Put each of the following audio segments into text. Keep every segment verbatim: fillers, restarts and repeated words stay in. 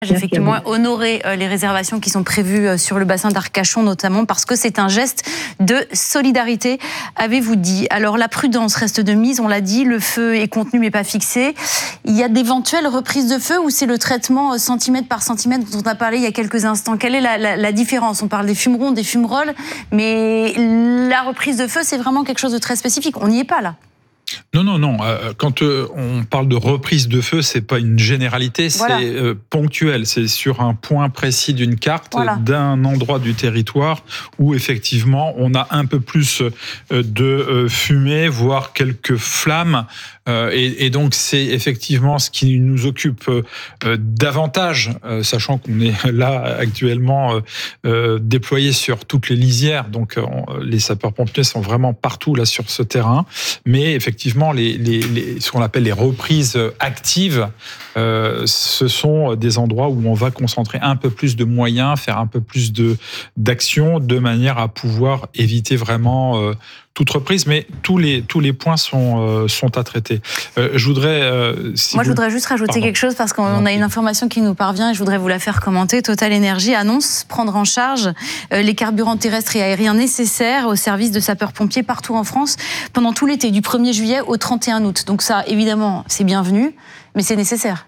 Effectivement, honorer les réservations qui sont prévues sur le bassin d'Arcachon notamment parce que c'est un geste de solidarité, avez-vous dit. Alors la prudence reste de mise, on l'a dit, le feu est contenu mais pas fixé. Il y a d'éventuelles reprises de feu ou c'est le traitement centimètre par centimètre dont on a parlé il y a quelques instants? Quelle est la, la, la différence? On parle des fumerons, des fumerolles, mais la reprise de feu c'est vraiment quelque chose de très spécifique, on n'y est pas là. Non, non, non. Quand on parle de reprise de feu, c'est pas une généralité, voilà. C'est ponctuel. C'est sur un point précis d'une carte, voilà. D'un endroit du territoire où effectivement on a un peu plus de fumée, voire quelques flammes. Et, et donc c'est effectivement ce qui nous occupe davantage, sachant qu'on est là actuellement déployés sur toutes les lisières. Donc les sapeurs-pompiers sont vraiment partout là sur ce terrain, mais effectivement Effectivement, les, les, les, ce qu'on appelle les reprises actives, euh, ce sont des endroits où on va concentrer un peu plus de moyens, faire un peu plus de, d'actions, de manière à pouvoir éviter vraiment euh, toute reprise. Mais tous les, tous les points sont, euh, sont à traiter. Euh, je voudrais... Euh, si Moi, vous... je voudrais juste rajouter Pardon. quelque chose parce qu'on non. a une information qui nous parvient et je voudrais vous la faire commenter. Total Energy annonce prendre en charge les carburants terrestres et aériens nécessaires au service de sapeurs-pompiers partout en France pendant tout l'été, du premier juillet au trente et un août. Donc ça, évidemment, c'est bienvenu, mais c'est nécessaire.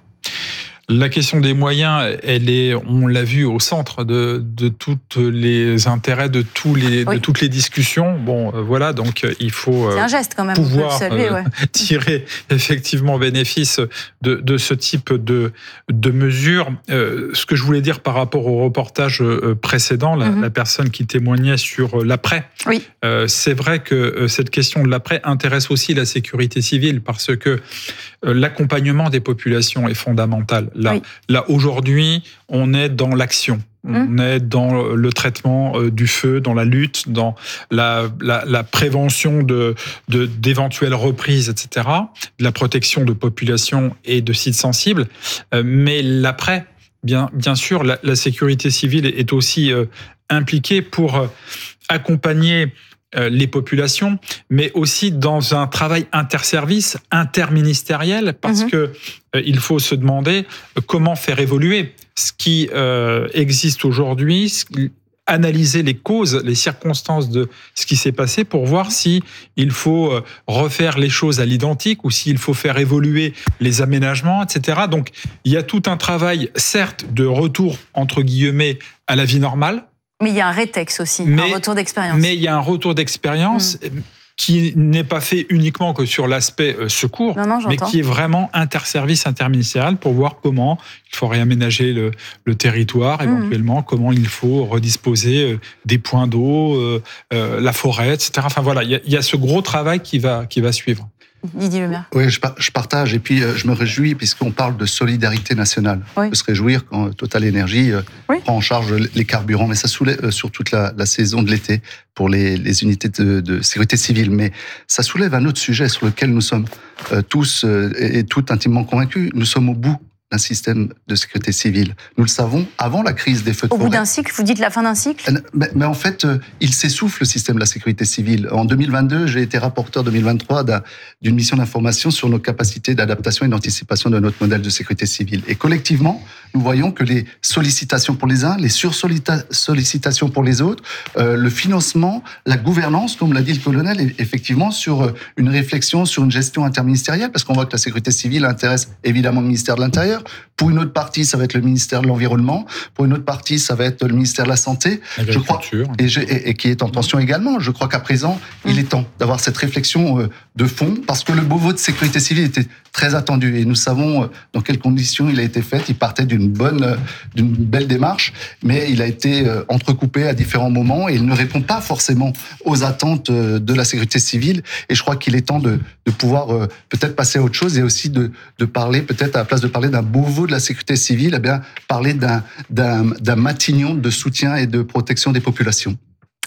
La question des moyens, elle est, on l'a vu, au centre de, de tous les intérêts, de, tous les, oui. de toutes les discussions. Bon, euh, voilà, donc il faut C'est un geste quand même, pouvoir on peut le saluer, ouais. euh, tirer effectivement bénéfice de, de ce type de, de mesures. Euh, ce que je voulais dire par rapport au reportage précédent, la, mm-hmm. la personne qui témoignait sur l'après, oui. euh, c'est vrai que cette question de l'après intéresse aussi la sécurité civile parce que euh, l'accompagnement des populations est fondamental. Là, oui. là aujourd'hui, on est dans l'action. On mmh. est dans le traitement du feu, dans la lutte, dans la, la, la prévention de, de, d'éventuelles reprises, et cetera, de la protection de populations et de sites sensibles. Mais l'après, bien, bien sûr, la, la sécurité civile est aussi euh, impliquée pour accompagner les populations, mais aussi dans un travail interservice, interministériel, parce mmh. que euh, il faut se demander comment faire évoluer ce qui euh, existe aujourd'hui, analyser les causes, les circonstances de ce qui s'est passé pour voir si il faut refaire les choses à l'identique ou s'il faut faire évoluer les aménagements, et cetera. Donc, il y a tout un travail, certes, de retour, entre guillemets, à la vie normale. Mais il y a un rétex aussi, mais, un retour d'expérience. Mais il y a un retour d'expérience mmh. qui n'est pas fait uniquement que sur l'aspect secours, non, non, mais qui est vraiment interservice, interministériel pour voir comment il faut réaménager le, le territoire, éventuellement, mmh. comment il faut redisposer des points d'eau, euh, la forêt, et cetera. Enfin voilà, il y a, il y a ce gros travail qui va, qui va suivre. Didier Lemaire. Oui, je, je partage et puis je me réjouis puisqu'on parle de solidarité nationale. Oui. De se réjouir quand Total Energy oui. prend en charge les carburants, mais ça soulève sur toute la, la saison de l'été pour les, les unités de, de sécurité civile. Mais ça soulève un autre sujet sur lequel nous sommes euh, tous euh, et toutes intimement convaincus. Nous sommes au bout d'un système de sécurité civile. Nous le savons avant la crise des feux de Au forêt. bout d'un cycle, vous dites la fin d'un cycle ? mais, mais en fait, euh, il s'essouffle le système de la sécurité civile. En deux mille vingt-deux, j'ai été rapporteur deux mille vingt-trois d'un, d'une mission d'information sur nos capacités d'adaptation et d'anticipation de notre modèle de sécurité civile. Et collectivement, nous voyons que les sollicitations pour les uns, les sursollicitations pour les autres, euh, le financement, la gouvernance, comme l'a dit le colonel, est effectivement sur une réflexion, sur une gestion interministérielle, parce qu'on voit que la sécurité civile intéresse évidemment le ministère de l'Intérieur. Pour une autre partie, ça va être le ministère de l'Environnement. Pour une autre partie, ça va être le ministère de la Santé. Je crois, et, je, et, et qui est en tension également. Je crois qu'à présent, mmh. il est temps d'avoir cette réflexion de fond, parce que le Beauvau de sécurité civile était très attendu. Et nous savons dans quelles conditions il a été fait. Il partait d'une bonne, d'une belle démarche, mais il a été entrecoupé à différents moments et il ne répond pas forcément aux attentes de la sécurité civile. Et je crois qu'il est temps de, de pouvoir peut-être passer à autre chose et aussi de, de parler, peut-être à la place de parler d'un Beauvau de la sécurité civile, eh bien, parler d'un, d'un, d'un Matignon de soutien et de protection des populations.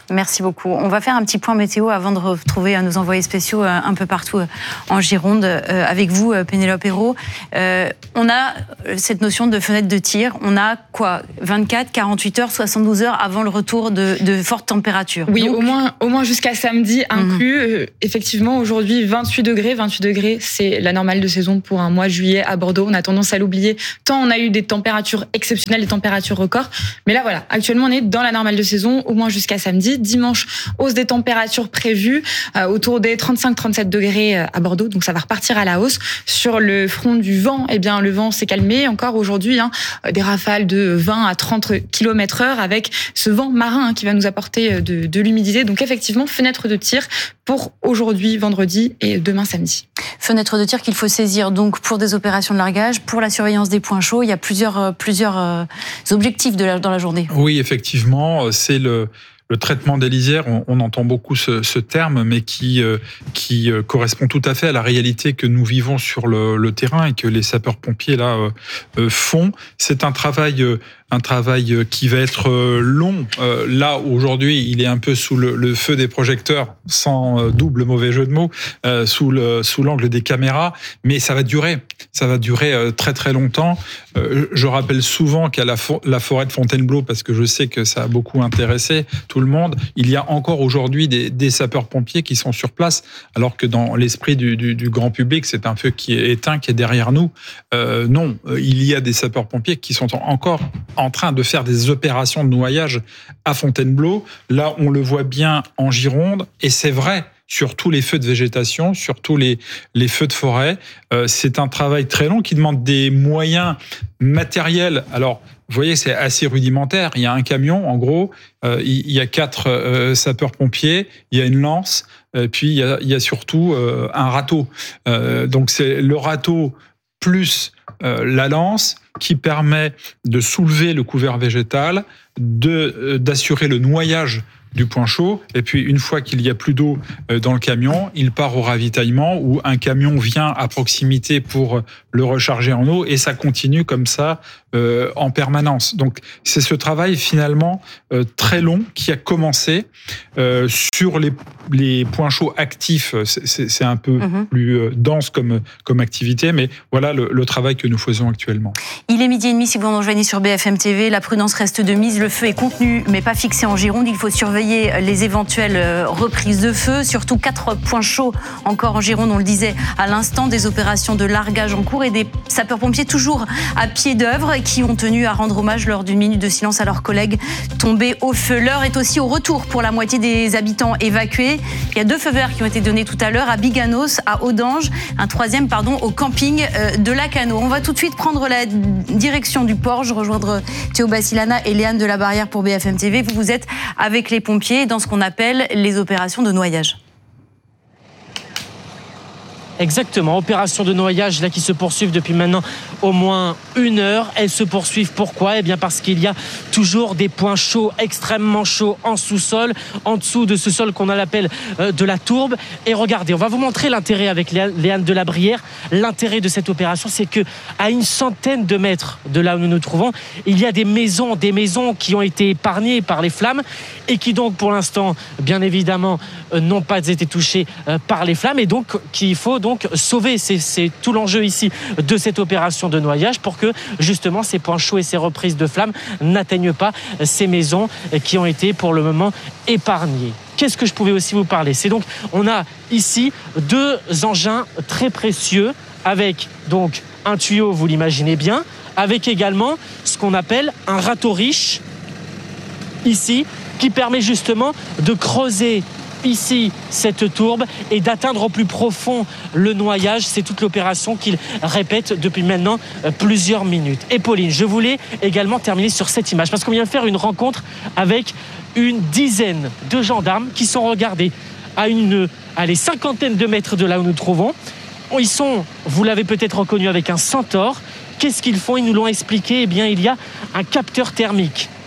Merci beaucoup. On va faire un petit point météo avant de retrouver nos envoyés spéciaux un peu partout en Gironde avec vous, Pénélope Hérault. Euh, on a cette notion de fenêtre de tir. On a quoi, vingt-quatre, quarante-huit heures, soixante-douze heures avant le retour de, de fortes températures. Oui, Donc... au moins, au moins jusqu'à samedi inclus. Mmh. Euh, effectivement, aujourd'hui, vingt-huit degrés. vingt-huit degrés, c'est la normale de saison pour un mois de juillet à Bordeaux. On a tendance à l'oublier. Tant on a eu des températures exceptionnelles, des températures records. Mais là, voilà, actuellement, on est dans la normale de saison, au moins jusqu'à samedi. Dimanche, hausse des températures prévues euh, autour des trente-cinq à trente-sept degrés à Bordeaux. Donc ça va repartir à la hausse. Sur le front du vent, eh bien le vent s'est calmé. Encore aujourd'hui, hein, des rafales de vingt à trente kilomètres heure avec ce vent marin hein, qui va nous apporter de, de l'humidité. Donc effectivement, fenêtre de tir pour aujourd'hui, vendredi et demain samedi. Fenêtre de tir qu'il faut saisir donc pour des opérations de largage, pour la surveillance des points chauds. Il y a plusieurs, plusieurs euh, objectifs de la, dans la journée. Oui, effectivement, c'est le... Le traitement des lisières, on, on entend beaucoup ce, ce terme, mais qui, euh, qui euh, correspond tout à fait à la réalité que nous vivons sur le, le terrain et que les sapeurs-pompiers là euh, euh, font. C'est un travail, euh, un travail qui va être euh, long. Euh, là, aujourd'hui, il est un peu sous le, le feu des projecteurs, sans euh, double mauvais jeu de mots, euh, sous, le, sous l'angle des caméras, mais ça va durer. Ça va durer euh, très très longtemps. Euh, je rappelle souvent qu'à la, for- la forêt de Fontainebleau, parce que je sais que ça a beaucoup intéressé tout le monde, il y a encore aujourd'hui des, des sapeurs-pompiers qui sont sur place, alors que dans l'esprit du, du, du grand public, c'est un feu qui est éteint, qui est derrière nous. Euh, non, il y a des sapeurs-pompiers qui sont encore en train de faire des opérations de noyage à Fontainebleau. Là, on le voit bien en Gironde, et c'est vrai sur tous les feux de végétation, sur tous les, les feux de forêt. Euh, c'est un travail très long qui demande des moyens matériels. Alors, vous voyez, c'est assez rudimentaire. Il y a un camion, en gros, euh, il y a quatre euh, sapeurs-pompiers, il y a une lance, euh, puis il y a, il y a surtout euh, un râteau. Euh, donc, c'est le râteau plus euh, la lance qui permet de soulever le couvert végétal, de, euh, d'assurer le noyage du point chaud, et puis une fois qu'il y a plus d'eau dans le camion, il part au ravitaillement où un camion vient à proximité pour le recharger en eau, et ça continue comme ça euh, en permanence. Donc c'est ce travail finalement euh, très long qui a commencé euh, sur les, les points chauds actifs. C'est, c'est, c'est un peu mm-hmm. plus euh, dense comme, comme activité, mais voilà le, le travail que nous faisons actuellement. Il est midi et demi si vous nous rejoignez sur B F M T V. La prudence reste de mise. Le feu est contenu mais pas fixé en Gironde. Il faut surveiller les éventuelles reprises de feu, surtout quatre points chauds encore en Gironde, on le disait à l'instant, des opérations de largage en cours et des sapeurs-pompiers toujours à pied d'œuvre qui ont tenu à rendre hommage lors d'une minute de silence à leurs collègues tombés au feu. L'heure est aussi au retour pour la moitié des habitants évacués. Il y a deux feux verts qui ont été donnés tout à l'heure à Biganos, à Audange, un troisième pardon au camping de Lacanau. On va tout de suite prendre la direction du Porge, rejoindre Théo Bassilana et Léane de la Barrière pour B F M T V. Vous, vous êtes avec les pompiers dans ce qu'on appelle les opérations de noyage. Exactement, opération de noyage là qui se poursuivent depuis maintenant au moins une heure. Elles se poursuivent pourquoi ? Eh bien parce qu'il y a toujours des points chauds, extrêmement chauds en sous-sol, en dessous de ce sol qu'on appelle euh, de la tourbe. Et regardez, on va vous montrer l'intérêt avec Léane de la Barrière. L'intérêt de cette opération, c'est que à une centaine de mètres de là où nous nous trouvons, il y a des maisons, des maisons qui ont été épargnées par les flammes et qui donc pour l'instant, bien évidemment, euh, n'ont pas été touchées euh, par les flammes et donc qu'il faut donc sauver. C'est, c'est tout l'enjeu ici de cette opération de noyage pour que justement ces points chauds et ces reprises de flammes n'atteignent pas ces maisons qui ont été pour le moment épargnées. Qu'est-ce que je pouvais aussi vous parler ? C'est donc, on a ici deux engins très précieux avec donc un tuyau, vous l'imaginez bien, avec également ce qu'on appelle un râteau riche ici qui permet justement de creuser ici cette tourbe et d'atteindre au plus profond le noyage. C'est toute l'opération qu'il répète depuis maintenant plusieurs minutes. Et Pauline, je voulais également terminer sur cette image parce qu'on vient faire une rencontre avec une dizaine de gendarmes qui sont regardés à une à les cinquantaine de mètres de là où nous nous trouvons. Ils sont, vous l'avez peut-être reconnu, avec un centaure. Qu'est-ce qu'ils font ? Ils nous l'ont expliqué. Eh bien, il y a un capteur thermique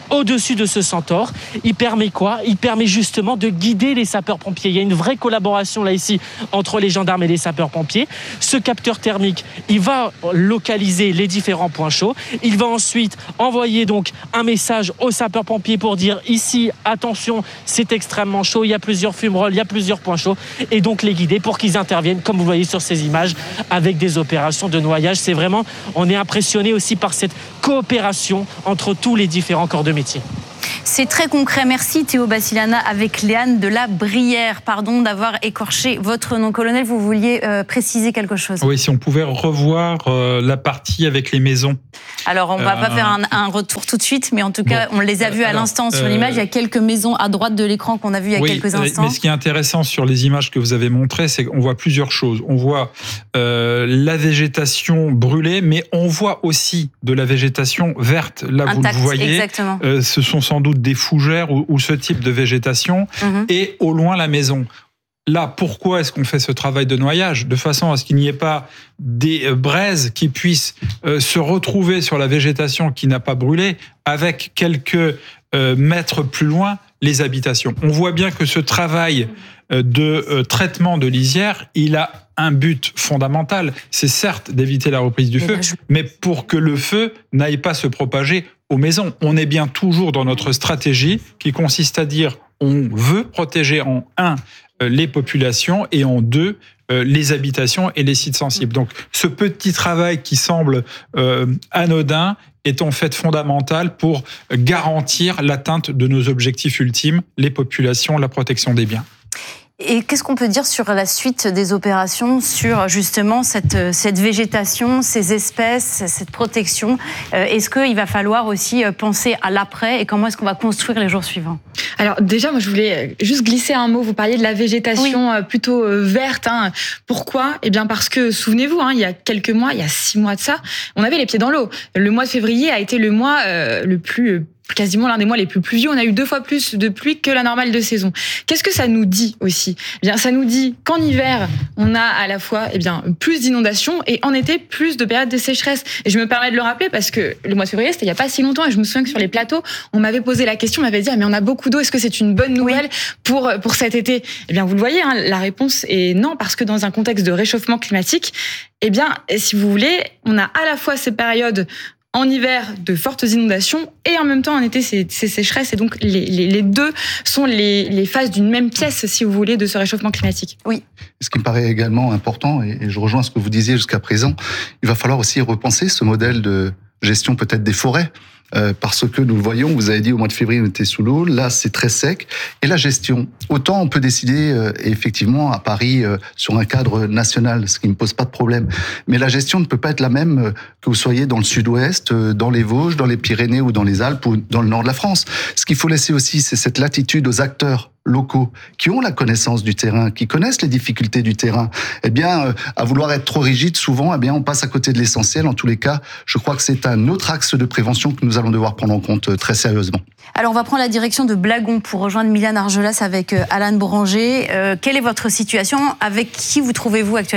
au-dessus de ce centaure. Il permet quoi ? Il permet justement de guider les sapeurs-pompiers. Il y a une vraie collaboration là ici entre les gendarmes et les sapeurs-pompiers. Ce capteur thermique, il va localiser les différents points chauds. Il va ensuite envoyer donc un message aux sapeurs-pompiers pour dire ici, attention, c'est extrêmement chaud, il y a plusieurs fumerolles, il y a plusieurs points chauds, et donc les guider pour qu'ils interviennent, comme vous voyez sur ces images, avec des opérations de noyage. C'est vraiment, on est impressionné aussi par cette coopération entre tous les différents corps de métier. C'est très concret. Merci Théo Bassilana avec Léane de la Brière. Pardon d'avoir écorché votre nom. Colonel, vous vouliez euh, préciser quelque chose ? Oui, si on pouvait revoir euh, la partie avec les maisons. Alors, on ne va euh, pas faire un, un retour tout de suite, mais en tout cas, bon, on les a vus à alors, l'instant sur euh, l'image. Il y a quelques maisons à droite de l'écran qu'on a vues il y a oui, quelques instants. Mais ce qui est intéressant sur les images que vous avez montrées, c'est qu'on voit plusieurs choses. On voit euh, la végétation brûlée, mais on voit aussi de la végétation verte. Là, Intact, vous le voyez. Exactement. Euh, ce sont sans doute des fougères ou, ou ce type de végétation. Mmh. Et au loin, la maison. Là, pourquoi est-ce qu'on fait ce travail de noyage ? De façon à ce qu'il n'y ait pas des braises qui puissent euh, se retrouver sur la végétation qui n'a pas brûlé, avec quelques euh, mètres plus loin, les habitations. On voit bien que ce travail euh, de euh, traitement de lisière, il a un but fondamental. C'est certes d'éviter la reprise du mais feu, là, je... mais pour que le feu n'aille pas se propager aux maisons. On est bien toujours dans notre stratégie qui consiste à dire on veut protéger en un les populations et en deux les habitations et les sites sensibles. Donc ce petit travail qui semble euh, anodin est en fait fondamental pour garantir l'atteinte de nos objectifs ultimes, les populations, la protection des biens. Et qu'est-ce qu'on peut dire sur la suite des opérations, sur justement cette, cette végétation, ces espèces, cette protection ? Est-ce qu'il va falloir aussi penser à l'après et comment est-ce qu'on va construire les jours suivants ? Alors déjà, moi je voulais juste glisser un mot. Vous parliez de la végétation oui. plutôt verte. Hein. Pourquoi ? Eh bien parce que, souvenez-vous, hein, il y a quelques mois, il y a six mois de ça, on avait les pieds dans l'eau. Le mois de février a été le mois euh, le plus... quasiment l'un des mois les plus pluvieux. On a eu deux fois plus de pluie que la normale de saison. Qu'est-ce que ça nous dit aussi ? Eh bien, ça nous dit qu'en hiver, on a à la fois eh bien, plus d'inondations et en été, plus de périodes de sécheresse. Et je me permets de le rappeler parce que le mois de février, c'était il n'y a pas si longtemps et je me souviens que sur les plateaux, on m'avait posé la question, on m'avait dit ah, « mais on a beaucoup d'eau, est-ce que c'est une bonne nouvelle oui. pour, pour cet été ?» Eh bien, vous le voyez, hein, la réponse est non, parce que dans un contexte de réchauffement climatique, eh bien, si vous voulez, on a à la fois ces périodes en hiver, de fortes inondations, et en même temps, en été, c'est, c'est sécheresse. Et donc, les, les, les deux sont les, les phases d'une même pièce, si vous voulez, de ce réchauffement climatique. Oui. Ce qui me paraît également important, et je rejoins ce que vous disiez jusqu'à présent, il va falloir aussi repenser ce modèle de gestion peut-être des forêts. Euh, parce que nous le voyons, vous avez dit au mois de février on était sous l'eau, là c'est très sec. Et la gestion, autant on peut décider euh, effectivement à Paris euh, sur un cadre national, ce qui ne pose pas de problème, mais la gestion ne peut pas être la même euh, que vous soyez dans le sud-ouest, euh, dans les Vosges, dans les Pyrénées ou dans les Alpes ou dans le nord de la France. Ce qu'il faut laisser aussi, c'est cette latitude aux acteurs locaux qui ont la connaissance du terrain, qui connaissent les difficultés du terrain. Eh bien, euh, à vouloir être trop rigide, souvent, eh bien, on passe à côté de l'essentiel. En tous les cas, je crois que c'est un autre axe de prévention que nous allons devoir prendre en compte euh, très sérieusement. Alors, on va prendre la direction de Blagon pour rejoindre Milan Argelas avec euh, Alan Branger. Euh, quelle est votre situation ? Avec qui vous trouvez-vous actuellement ?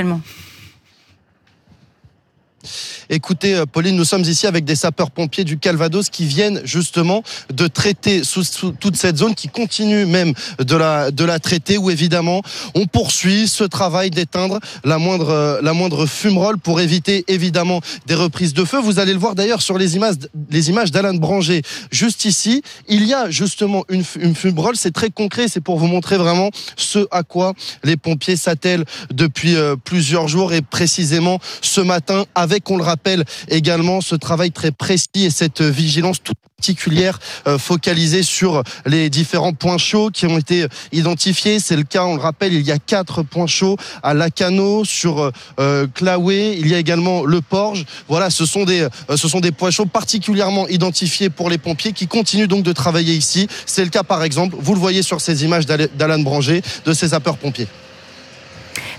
Écoutez, Pauline, nous sommes ici avec des sapeurs-pompiers du Calvados qui viennent justement de traiter sous, sous toute cette zone, qui continue même de la, de la traiter, où évidemment on poursuit ce travail d'éteindre la moindre, la moindre fumerole pour éviter évidemment des reprises de feu. Vous allez le voir d'ailleurs sur les images, les images d'Alan Branger. Juste ici, il y a justement une, une fumerole, c'est très concret, c'est pour vous montrer vraiment ce à quoi les pompiers s'attellent depuis euh, plusieurs jours, et précisément ce matin avec, on le rappelle, également ce travail très précis et cette vigilance toute particulière euh, focalisée sur les différents points chauds qui ont été identifiés. C'est le cas, on le rappelle, il y a quatre points chauds à Lacanau, sur euh, Claouet, il y a également le Porge. Voilà, ce sont des euh, ce sont des points chauds particulièrement identifiés pour les pompiers qui continuent donc de travailler ici. C'est le cas par exemple, vous le voyez sur ces images d'Alan Branger, de ces sapeurs-pompiers.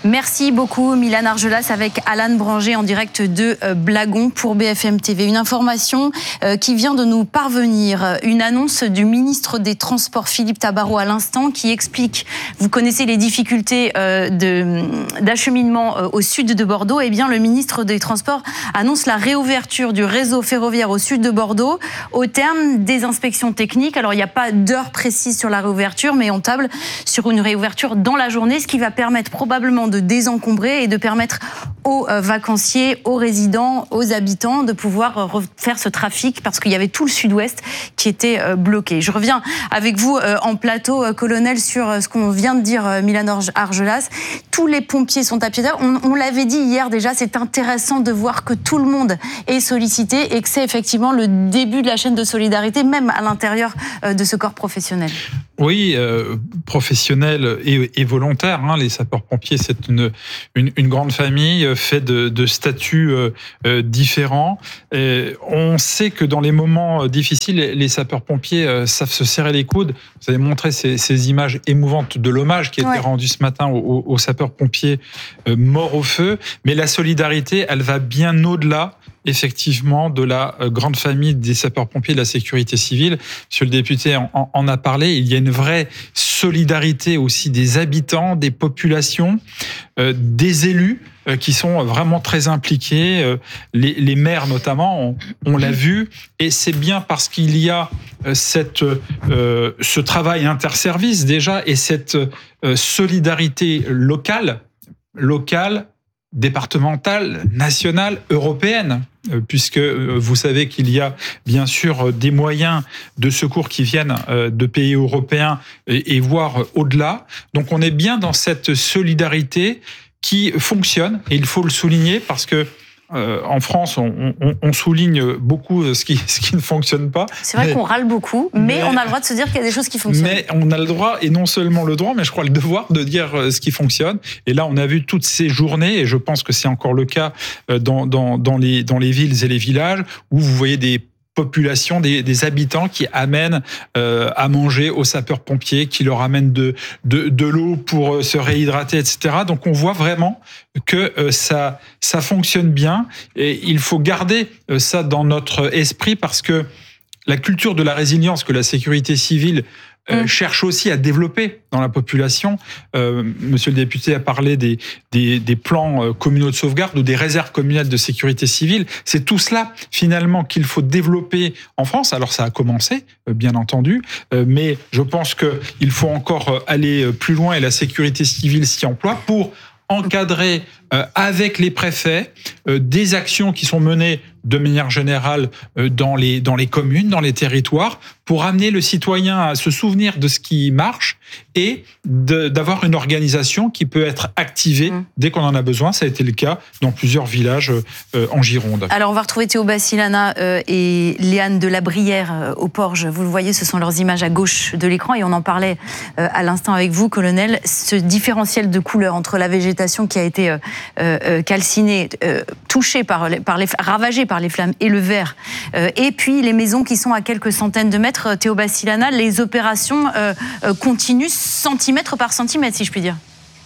Merci beaucoup Mylane Argelas avec Alan Branger en direct de Blagon pour B F M T V. Une information qui vient de nous parvenir, une annonce du ministre des Transports Philippe Tabarot à l'instant qui explique, vous connaissez les difficultés de, d'acheminement au sud de Bordeaux, et eh bien le ministre des Transports annonce la réouverture du réseau ferroviaire au sud de Bordeaux au terme des inspections techniques. Alors il n'y a pas d'heure précise sur la réouverture, mais on table sur une réouverture dans la journée, ce qui va permettre probablement de désencombrer et de permettre aux vacanciers, aux résidents, aux habitants de pouvoir refaire ce trafic parce qu'il y avait tout le sud-ouest qui était bloqué. Je reviens avec vous en plateau, colonel, sur ce qu'on vient de dire Mylane Argelas. Tous les pompiers sont à pied d'œuvre. On, on l'avait dit hier déjà, c'est intéressant de voir que tout le monde est sollicité et que c'est effectivement le début de la chaîne de solidarité, même à l'intérieur de ce corps professionnel. Oui, euh, professionnels et, et volontaires. Hein, les sapeurs-pompiers, c'est une, une, une grande famille faite de, de statuts euh, euh, différents. Et on sait que dans les moments difficiles, les sapeurs-pompiers euh, savent se serrer les coudes. Vous avez montré ces, ces images émouvantes de l'hommage qui a ouais. été rendu ce matin aux, aux sapeurs-pompiers euh, morts au feu. Mais la solidarité, elle va bien au-delà effectivement de la grande famille des sapeurs-pompiers de la sécurité civile. Monsieur le député en, en a parlé, il y a une vraie solidarité aussi des habitants, des populations, euh, des élus euh, qui sont vraiment très impliqués, euh, les, les maires notamment, on, on l'a vu, et c'est bien parce qu'il y a cette, euh, ce travail interservice déjà et cette euh, solidarité locale, locale, départementale, nationale, européenne, puisque vous savez qu'il y a bien sûr des moyens de secours qui viennent de pays européens et voire au-delà. Donc on est bien dans cette solidarité qui fonctionne, et il faut le souligner parce que Euh, en France, on, on, on souligne beaucoup ce qui, ce qui ne fonctionne pas. C'est vrai mais, qu'on râle beaucoup, mais, mais on a le droit de se dire qu'il y a des choses qui fonctionnent. Mais on a le droit, et non seulement le droit, mais je crois le devoir de dire ce qui fonctionne. Et là, on a vu toutes ces journées, et je pense que c'est encore le cas dans, dans, dans, les, dans les villes et les villages, où vous voyez des population, des, des habitants qui amènent euh, à manger aux sapeurs-pompiers, qui leur amènent de, de, de l'eau pour se réhydrater, et cetera. Donc on voit vraiment que euh, ça, ça fonctionne bien, et il faut garder euh, ça dans notre esprit parce que la culture de la résilience que la sécurité civile Euh, mmh. cherche aussi à développer dans la population. Euh, monsieur le député a parlé des, des, des plans communaux de sauvegarde ou des réserves communales de sécurité civile. C'est tout cela, finalement, qu'il faut développer en France. Alors, ça a commencé, bien entendu, euh, mais je pense qu'il faut encore aller plus loin et la sécurité civile s'y emploie pour encadrer euh, avec les préfets euh, des actions qui sont menées de manière générale euh, dans les dans les communes, dans les territoires, pour amener le citoyen à se souvenir de ce qui marche et de, d'avoir une organisation qui peut être activée mmh. dès qu'on en a besoin. Ça a été le cas dans plusieurs villages euh, en Gironde. Alors on va retrouver Théo Bassilana euh, et Léane de la Brière euh, au Porge. Vous le voyez, ce sont leurs images à gauche de l'écran et on en parlait euh, à l'instant avec vous, colonel. Ce différentiel de couleur entre la végétation qui a été euh, euh, calcinée, euh, touchée par les, par les ravagée par les flammes et le vert, euh, et puis les maisons qui sont à quelques centaines de mètres. Théo Bassilana, les opérations euh, euh, continuent centimètre par centimètre, si je puis dire.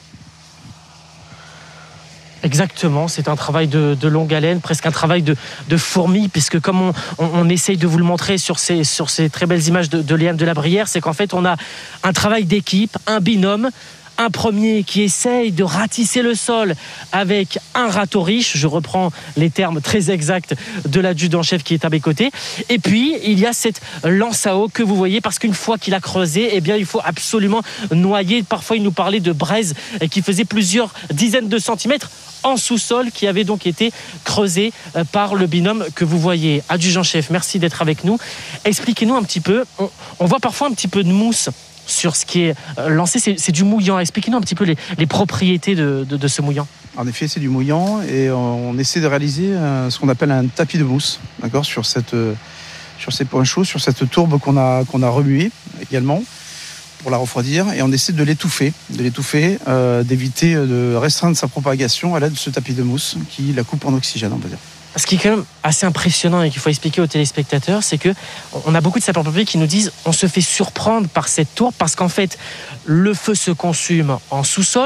Exactement, c'est un travail de, de longue haleine, presque un travail de, de fourmi, puisque comme on, on, on essaye de vous le montrer sur ces, sur ces très belles images de, de Léane de la Brière, c'est qu'en fait on a un travail d'équipe, un binôme, un premier qui essaye de ratisser le sol avec un râteau riche, je reprends les termes très exacts de l'adjudant-chef qui est à mes côtés, et puis il y a cette lance à eau que vous voyez, parce qu'une fois qu'il a creusé, eh bien il faut absolument noyer. Parfois il nous parlait de braises qui faisaient plusieurs dizaines de centimètres en sous-sol, qui avait donc été creusé par le binôme que vous voyez. Adjudant-chef, merci d'être avec nous. Expliquez-nous un petit peu, on, on voit parfois un petit peu de mousse sur ce qui est lancé, c'est, c'est du mouillant. Expliquez-nous un petit peu les, les propriétés de, de, de ce mouillant. En effet, c'est du mouillant et on essaie de réaliser ce qu'on appelle un tapis de mousse, d'accord, sur, cette, sur ces points chauds, sur cette tourbe qu'on a, qu'on a remuée également pour la refroidir, et on essaie de l'étouffer, de l'étouffer, euh, d'éviter de restreindre sa propagation à l'aide de ce tapis de mousse qui la coupe en oxygène, on va dire. Ce qui est quand même assez impressionnant et qu'il faut expliquer aux téléspectateurs, c'est que on a beaucoup de sapeurs-pompiers qui nous disent on se fait surprendre par cette tourbe parce qu'en fait le feu se consume en sous-sol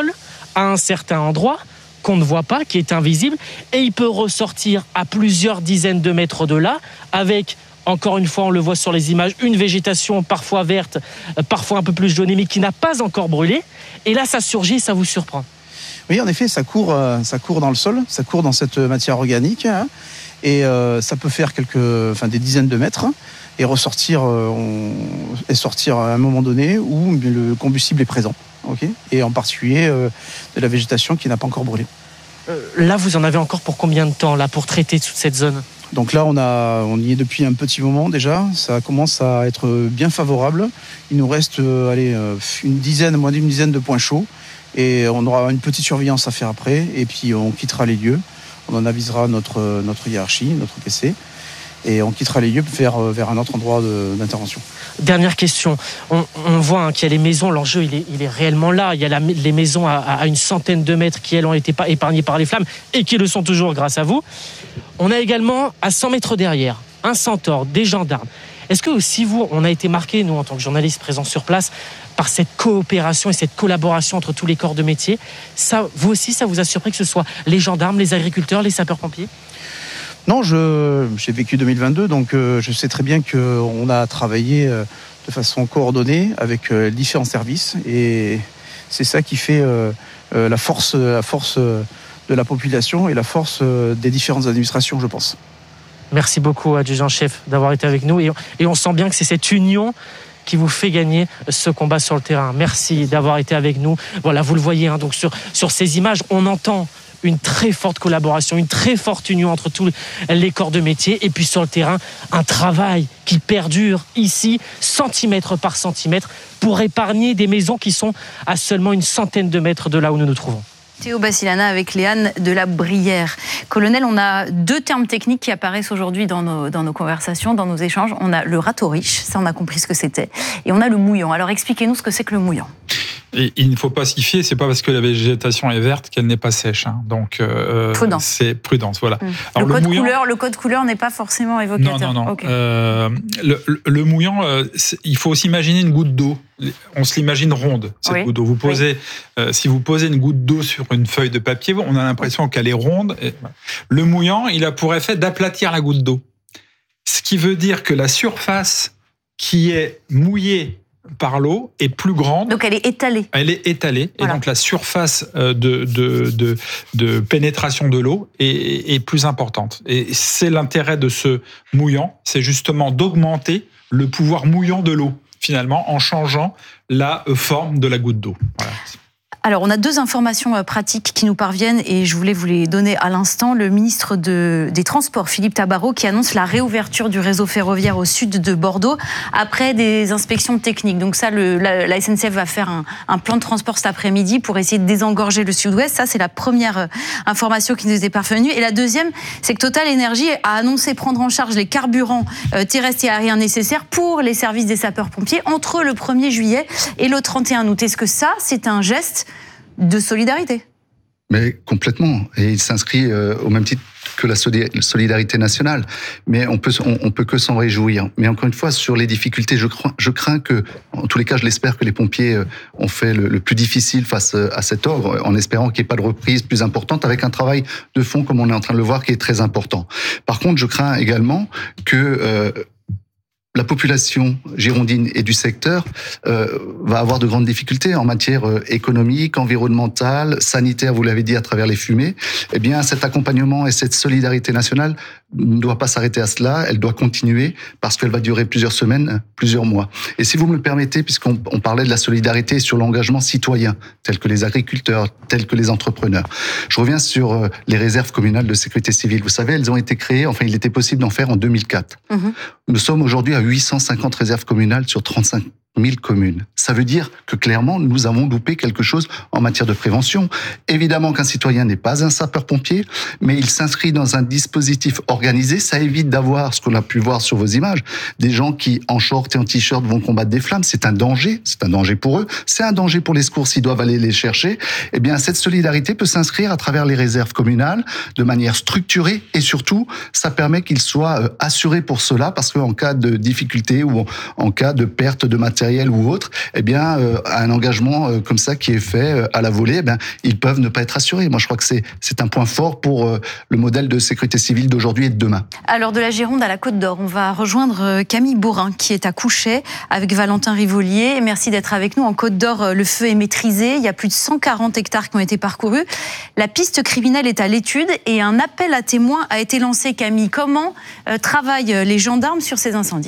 à un certain endroit qu'on ne voit pas, qui est invisible, et il peut ressortir à plusieurs dizaines de mètres de là, avec, encore une fois, on le voit sur les images, une végétation parfois verte, parfois un peu plus jaune, mais qui n'a pas encore brûlé. Et là, ça surgit, ça vous surprend. Oui, en effet, ça court, ça court dans le sol, ça court dans cette matière organique, hein, et euh, ça peut faire quelques, enfin, des dizaines de mètres, et ressortir, euh, on, et sortir à un moment donné où le combustible est présent. Okay. Et en particulier euh, de la végétation qui n'a pas encore brûlé. Euh, là, vous en avez encore pour combien de temps là, pour traiter toute cette zone ? Donc là, on, a, on y est depuis un petit moment déjà. Ça commence à être bien favorable. Il nous reste euh, allez, une dizaine, moins d'une dizaine de points chauds. Et on aura une petite surveillance à faire après. Et puis on quittera les lieux. On en avisera notre, notre hiérarchie, notre P C. Et on quittera les lieux vers, vers un autre endroit de, d'intervention. Dernière question. On, on voit hein, qu'il y a les maisons, l'enjeu il est, il est réellement là. Il y a la, les maisons à, à une centaine de mètres qui, elles, ont été épargnées par les flammes et qui le sont toujours grâce à vous. On a également, à cent mètres derrière, un centaure, des gendarmes. Est-ce que aussi vous, on a été marqués, nous, en tant que journalistes présents sur place, par cette coopération et cette collaboration entre tous les corps de métier ? Ça, vous aussi, ça vous a surpris que ce soit les gendarmes, les agriculteurs, les sapeurs-pompiers ? Non, je, j'ai vécu deux mille vingt-deux, donc euh, je sais très bien qu'on a travaillé euh, de façon coordonnée avec euh, différents services, et c'est ça qui fait euh, euh, la force, la force euh, de la population et la force euh, des différentes administrations, je pense. Merci beaucoup, adjudant-chef, d'avoir été avec nous, et on, et on sent bien que c'est cette union qui vous fait gagner ce combat sur le terrain. Merci d'avoir été avec nous. Voilà, vous le voyez, hein, donc sur, sur ces images, on entend une très forte collaboration, une très forte union entre tous les corps de métier, et puis sur le terrain, un travail qui perdure ici, centimètre par centimètre, pour épargner des maisons qui sont à seulement une centaine de mètres de là où nous nous trouvons. Théo Bassilana avec Léane de la Brière. Colonel, on a deux termes techniques qui apparaissent aujourd'hui dans nos, dans nos conversations, dans nos échanges. On a le râteau riche, ça on a compris ce que c'était, et on a le mouillant. Alors expliquez-nous ce que c'est que le mouillant. Et il ne faut pas s'y fier, c'est pas parce que la végétation est verte qu'elle n'est pas sèche. Hein. Donc, euh, prudence. C'est prudence, voilà. Mmh. Alors, le, code le mouillant, couleur, le code couleur n'est pas forcément évocateur. Non, non, non. Okay. Euh, le, le, le mouillant, euh, il faut aussi imaginer une goutte d'eau. On se l'imagine ronde, cette oui. goutte d'eau. Vous posez, oui. euh, si vous posez une goutte d'eau sur une feuille de papier, on a l'impression qu'elle est ronde. Et, le mouillant, il a pour effet d'aplatir la goutte d'eau. Ce qui veut dire que la surface qui est mouillée par l'eau est plus grande. Donc elle est étalée. Elle est étalée. Voilà. Et donc la surface de, de, de, de pénétration de l'eau est, est plus importante. Et c'est l'intérêt de ce mouillant, c'est justement d'augmenter le pouvoir mouillant de l'eau, finalement, en changeant la forme de la goutte d'eau. Voilà. Alors, on a deux informations pratiques qui nous parviennent et je voulais vous les donner à l'instant. Le ministre de, des Transports, Philippe Tabarot, qui annonce la réouverture du réseau ferroviaire au sud de Bordeaux après des inspections techniques. Donc ça, le, la, la S N C F va faire un, un plan de transport cet après-midi pour essayer de désengorger le sud-ouest. Ça, c'est la première information qui nous était parvenue. Et la deuxième, c'est que Total Energy a annoncé prendre en charge les carburants terrestres et aériens nécessaires pour les services des sapeurs-pompiers entre le premier juillet et le trente et un août. Est-ce que ça, c'est un geste de solidarité? Mais complètement. Et il s'inscrit euh, au même titre que la solidarité nationale. Mais on peut, on, on peut que s'en réjouir. Mais encore une fois, sur les difficultés, je crains, je crains que, en tous les cas, je l'espère que les pompiers ont fait le, le plus difficile face à cet ordre, en espérant qu'il n'y ait pas de reprise plus importante, avec un travail de fond, comme on est en train de le voir, qui est très important. Par contre, je crains également que euh, la population girondine et du secteur euh, va avoir de grandes difficultés en matière euh, économique, environnementale, sanitaire, vous l'avez dit, à travers les fumées. Eh bien, cet accompagnement et cette solidarité nationale ne doit pas s'arrêter à cela, elle doit continuer parce qu'elle va durer plusieurs semaines, plusieurs mois. Et si vous me le permettez, puisqu'on on parlait de la solidarité sur l'engagement citoyen, tel que les agriculteurs, tel que les entrepreneurs, je reviens sur euh, les réserves communales de sécurité civile. Vous savez, elles ont été créées, enfin, il était possible d'en faire en deux mille quatre. Mmh. Nous sommes aujourd'hui à huit cent cinquante réserves communales sur trente-cinq mille communes. Ça veut dire que clairement, nous avons loupé quelque chose en matière de prévention. Évidemment qu'un citoyen n'est pas un sapeur-pompier, mais il s'inscrit dans un dispositif organisé. Ça évite d'avoir ce qu'on a pu voir sur vos images, des gens qui, en short et en t-shirt, vont combattre des flammes. C'est un danger. C'est un danger pour eux. C'est un danger pour les secours s'ils doivent aller les chercher. Eh bien, cette solidarité peut s'inscrire à travers les réserves communales de manière structurée et surtout, ça permet qu'ils soient assurés pour cela parce qu'en cas de difficulté ou en cas de perte de matériel, matériel ou autre, eh bien, euh, un engagement euh, comme ça qui est fait euh, à la volée, eh bien, ils peuvent ne pas être assurés. Moi, je crois que c'est, c'est un point fort pour euh, le modèle de sécurité civile d'aujourd'hui et de demain. Alors, de la Gironde à la Côte d'Or, on va rejoindre Camille Borin, qui est à Couchet, avec Valentin Rivolier. Merci d'être avec nous. En Côte d'Or, le feu est maîtrisé. Il y a plus de cent quarante hectares qui ont été parcourus. La piste criminelle est à l'étude et un appel à témoins a été lancé. Camille, comment euh, travaillent les gendarmes sur ces incendies ?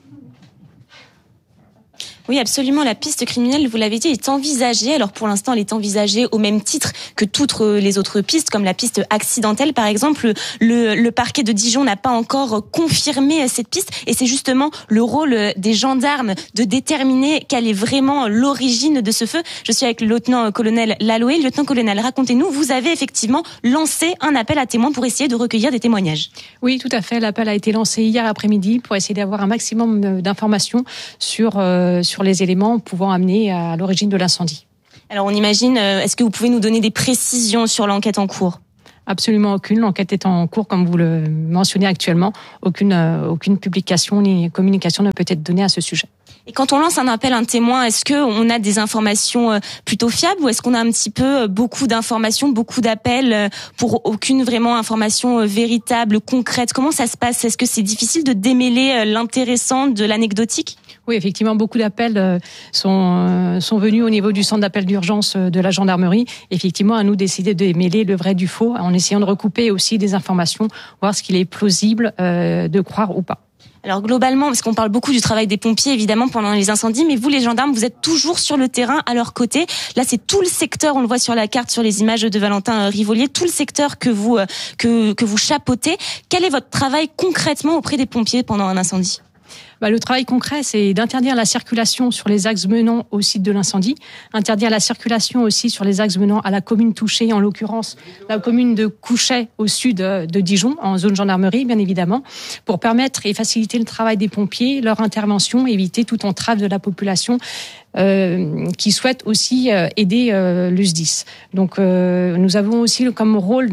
Oui, absolument. La piste criminelle, vous l'avez dit, est envisagée. Alors pour l'instant, elle est envisagée au même titre que toutes les autres pistes, comme la piste accidentelle, par exemple. Le, le parquet de Dijon n'a pas encore confirmé cette piste, et c'est justement le rôle des gendarmes de déterminer quelle est vraiment l'origine de ce feu. Je suis avec le lieutenant-colonel Laloé. Lieutenant-colonel, racontez-nous, vous avez effectivement lancé un appel à témoins pour essayer de recueillir des témoignages. Oui, tout à fait. L'appel a été lancé hier après-midi pour essayer d'avoir un maximum d'informations sur, euh, sur les éléments pouvant amener à l'origine de l'incendie. Alors on imagine, est-ce que vous pouvez nous donner des précisions sur l'enquête en cours ? Absolument aucune. L'enquête est en cours, comme vous le mentionnez actuellement. Aucune, euh, aucune publication ni communication ne peut être donnée à ce sujet. Et quand on lance un appel à un témoin, est-ce qu'on a des informations plutôt fiables ou est-ce qu'on a un petit peu beaucoup d'informations, beaucoup d'appels pour aucune vraiment information véritable, concrète ? Comment ça se passe ? Est-ce que c'est difficile de démêler l'intéressant de l'anecdotique ? Oui, effectivement, beaucoup d'appels sont, sont venus au niveau du centre d'appel d'urgence de la gendarmerie. Effectivement, à nous décider de démêler le vrai du faux en essayant de recouper aussi des informations, voir ce qu'il est plausible de croire ou pas. Alors globalement, parce qu'on parle beaucoup du travail des pompiers évidemment pendant les incendies, mais vous les gendarmes, vous êtes toujours sur le terrain à leur côté. Là, c'est tout le secteur, on le voit sur la carte, sur les images de Valentin Rivolier, tout le secteur que vous que que vous chapeautez. Quel est votre travail concrètement auprès des pompiers pendant un incendie ? Bah, le travail concret, c'est d'interdire la circulation sur les axes menant au site de l'incendie, interdire la circulation aussi sur les axes menant à la commune touchée, en l'occurrence la commune de Couchet au sud de Dijon, en zone gendarmerie bien évidemment, pour permettre et faciliter le travail des pompiers, leur intervention, éviter toute entrave de la population euh, qui souhaite aussi euh, aider euh, l'U S D I S. Donc euh, nous avons aussi comme rôle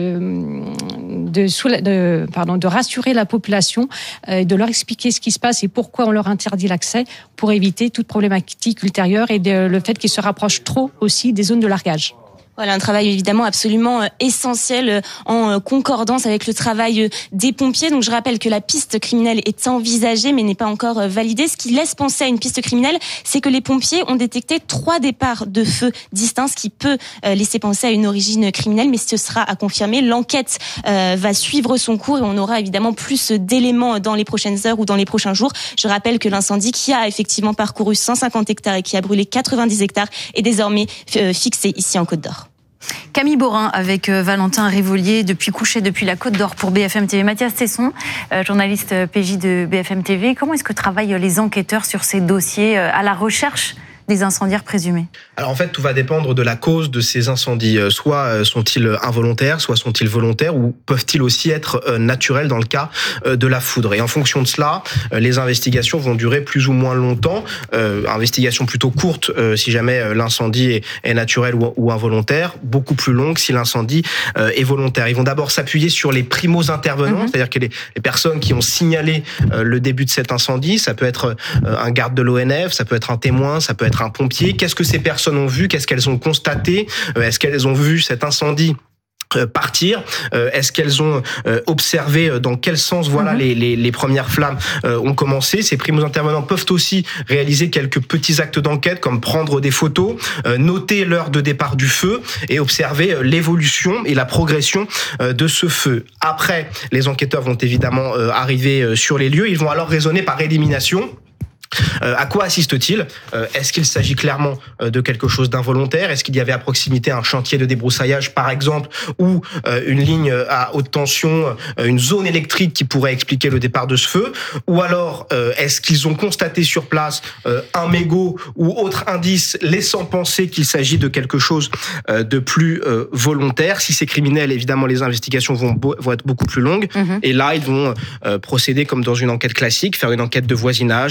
de, de, de, pardon, de rassurer la population, euh, de leur expliquer ce qui se passe et pourquoi on leur interdit l'accès pour éviter toute problématique ultérieure et de, le fait qu'ils se rapprochent trop aussi des zones de largage. Voilà, un travail évidemment absolument essentiel en concordance avec le travail des pompiers. Donc je rappelle que la piste criminelle est envisagée mais n'est pas encore validée. Ce qui laisse penser à une piste criminelle, c'est que les pompiers ont détecté trois départs de feu distincts, ce qui peut laisser penser à une origine criminelle, mais ce sera à confirmer. L'enquête va suivre son cours et on aura évidemment plus d'éléments dans les prochaines heures ou dans les prochains jours. Je rappelle que l'incendie qui a effectivement parcouru cent cinquante hectares et qui a brûlé quatre-vingt-dix hectares est désormais fixé ici en Côte d'Or. Camille Borin avec Valentin Rivolier depuis Couchet, depuis la Côte d'Or pour B F M T V. Mathias Tesson, journaliste P J de B F M T V. Comment est-ce que travaillent les enquêteurs sur ces dossiers à la recherche des incendiaires présumés ? Alors en fait, tout va dépendre de la cause de ces incendies. Soit sont-ils involontaires, soit sont-ils volontaires, ou peuvent-ils aussi être naturels dans le cas de la foudre. Et en fonction de cela, les investigations vont durer plus ou moins longtemps. Euh, investigation plutôt courte euh, si jamais l'incendie est, est naturel ou, ou involontaire, beaucoup plus longue si l'incendie euh, est volontaire. Ils vont d'abord s'appuyer sur les primos intervenants, mmh. c'est-à-dire que les, les personnes qui ont signalé euh, le début de cet incendie. Ça peut être euh, un garde de l'O N F, ça peut être un témoin, ça peut être un pompier. Qu'est-ce que ces personnes ont vu ? Qu'est-ce qu'elles ont constaté ? Est-ce qu'elles ont vu cet incendie partir? Est-ce qu'elles ont observé dans quel sens voilà mmh. les, les, les premières flammes ont commencé? Ces primos intervenants peuvent aussi réaliser quelques petits actes d'enquête comme prendre des photos, noter l'heure de départ du feu et observer l'évolution et la progression de ce feu. Après, les enquêteurs vont évidemment arriver sur les lieux. Ils vont alors raisonner par élimination. Euh, à quoi assiste-t-il ? euh, Est-ce qu'il s'agit clairement euh, de quelque chose d'involontaire ? Est-ce qu'il y avait à proximité un chantier de débroussaillage, par exemple, ou euh, une ligne à haute tension, euh, une zone électrique qui pourrait expliquer le départ de ce feu ? Ou alors, euh, est-ce qu'ils ont constaté sur place euh, un mégot ou autre indice laissant penser qu'il s'agit de quelque chose euh, de plus euh, volontaire ? Si c'est criminel, évidemment, les investigations vont, bo- vont être beaucoup plus longues. Mmh. Et là, ils vont euh, procéder comme dans une enquête classique, faire une enquête de voisinage, interroger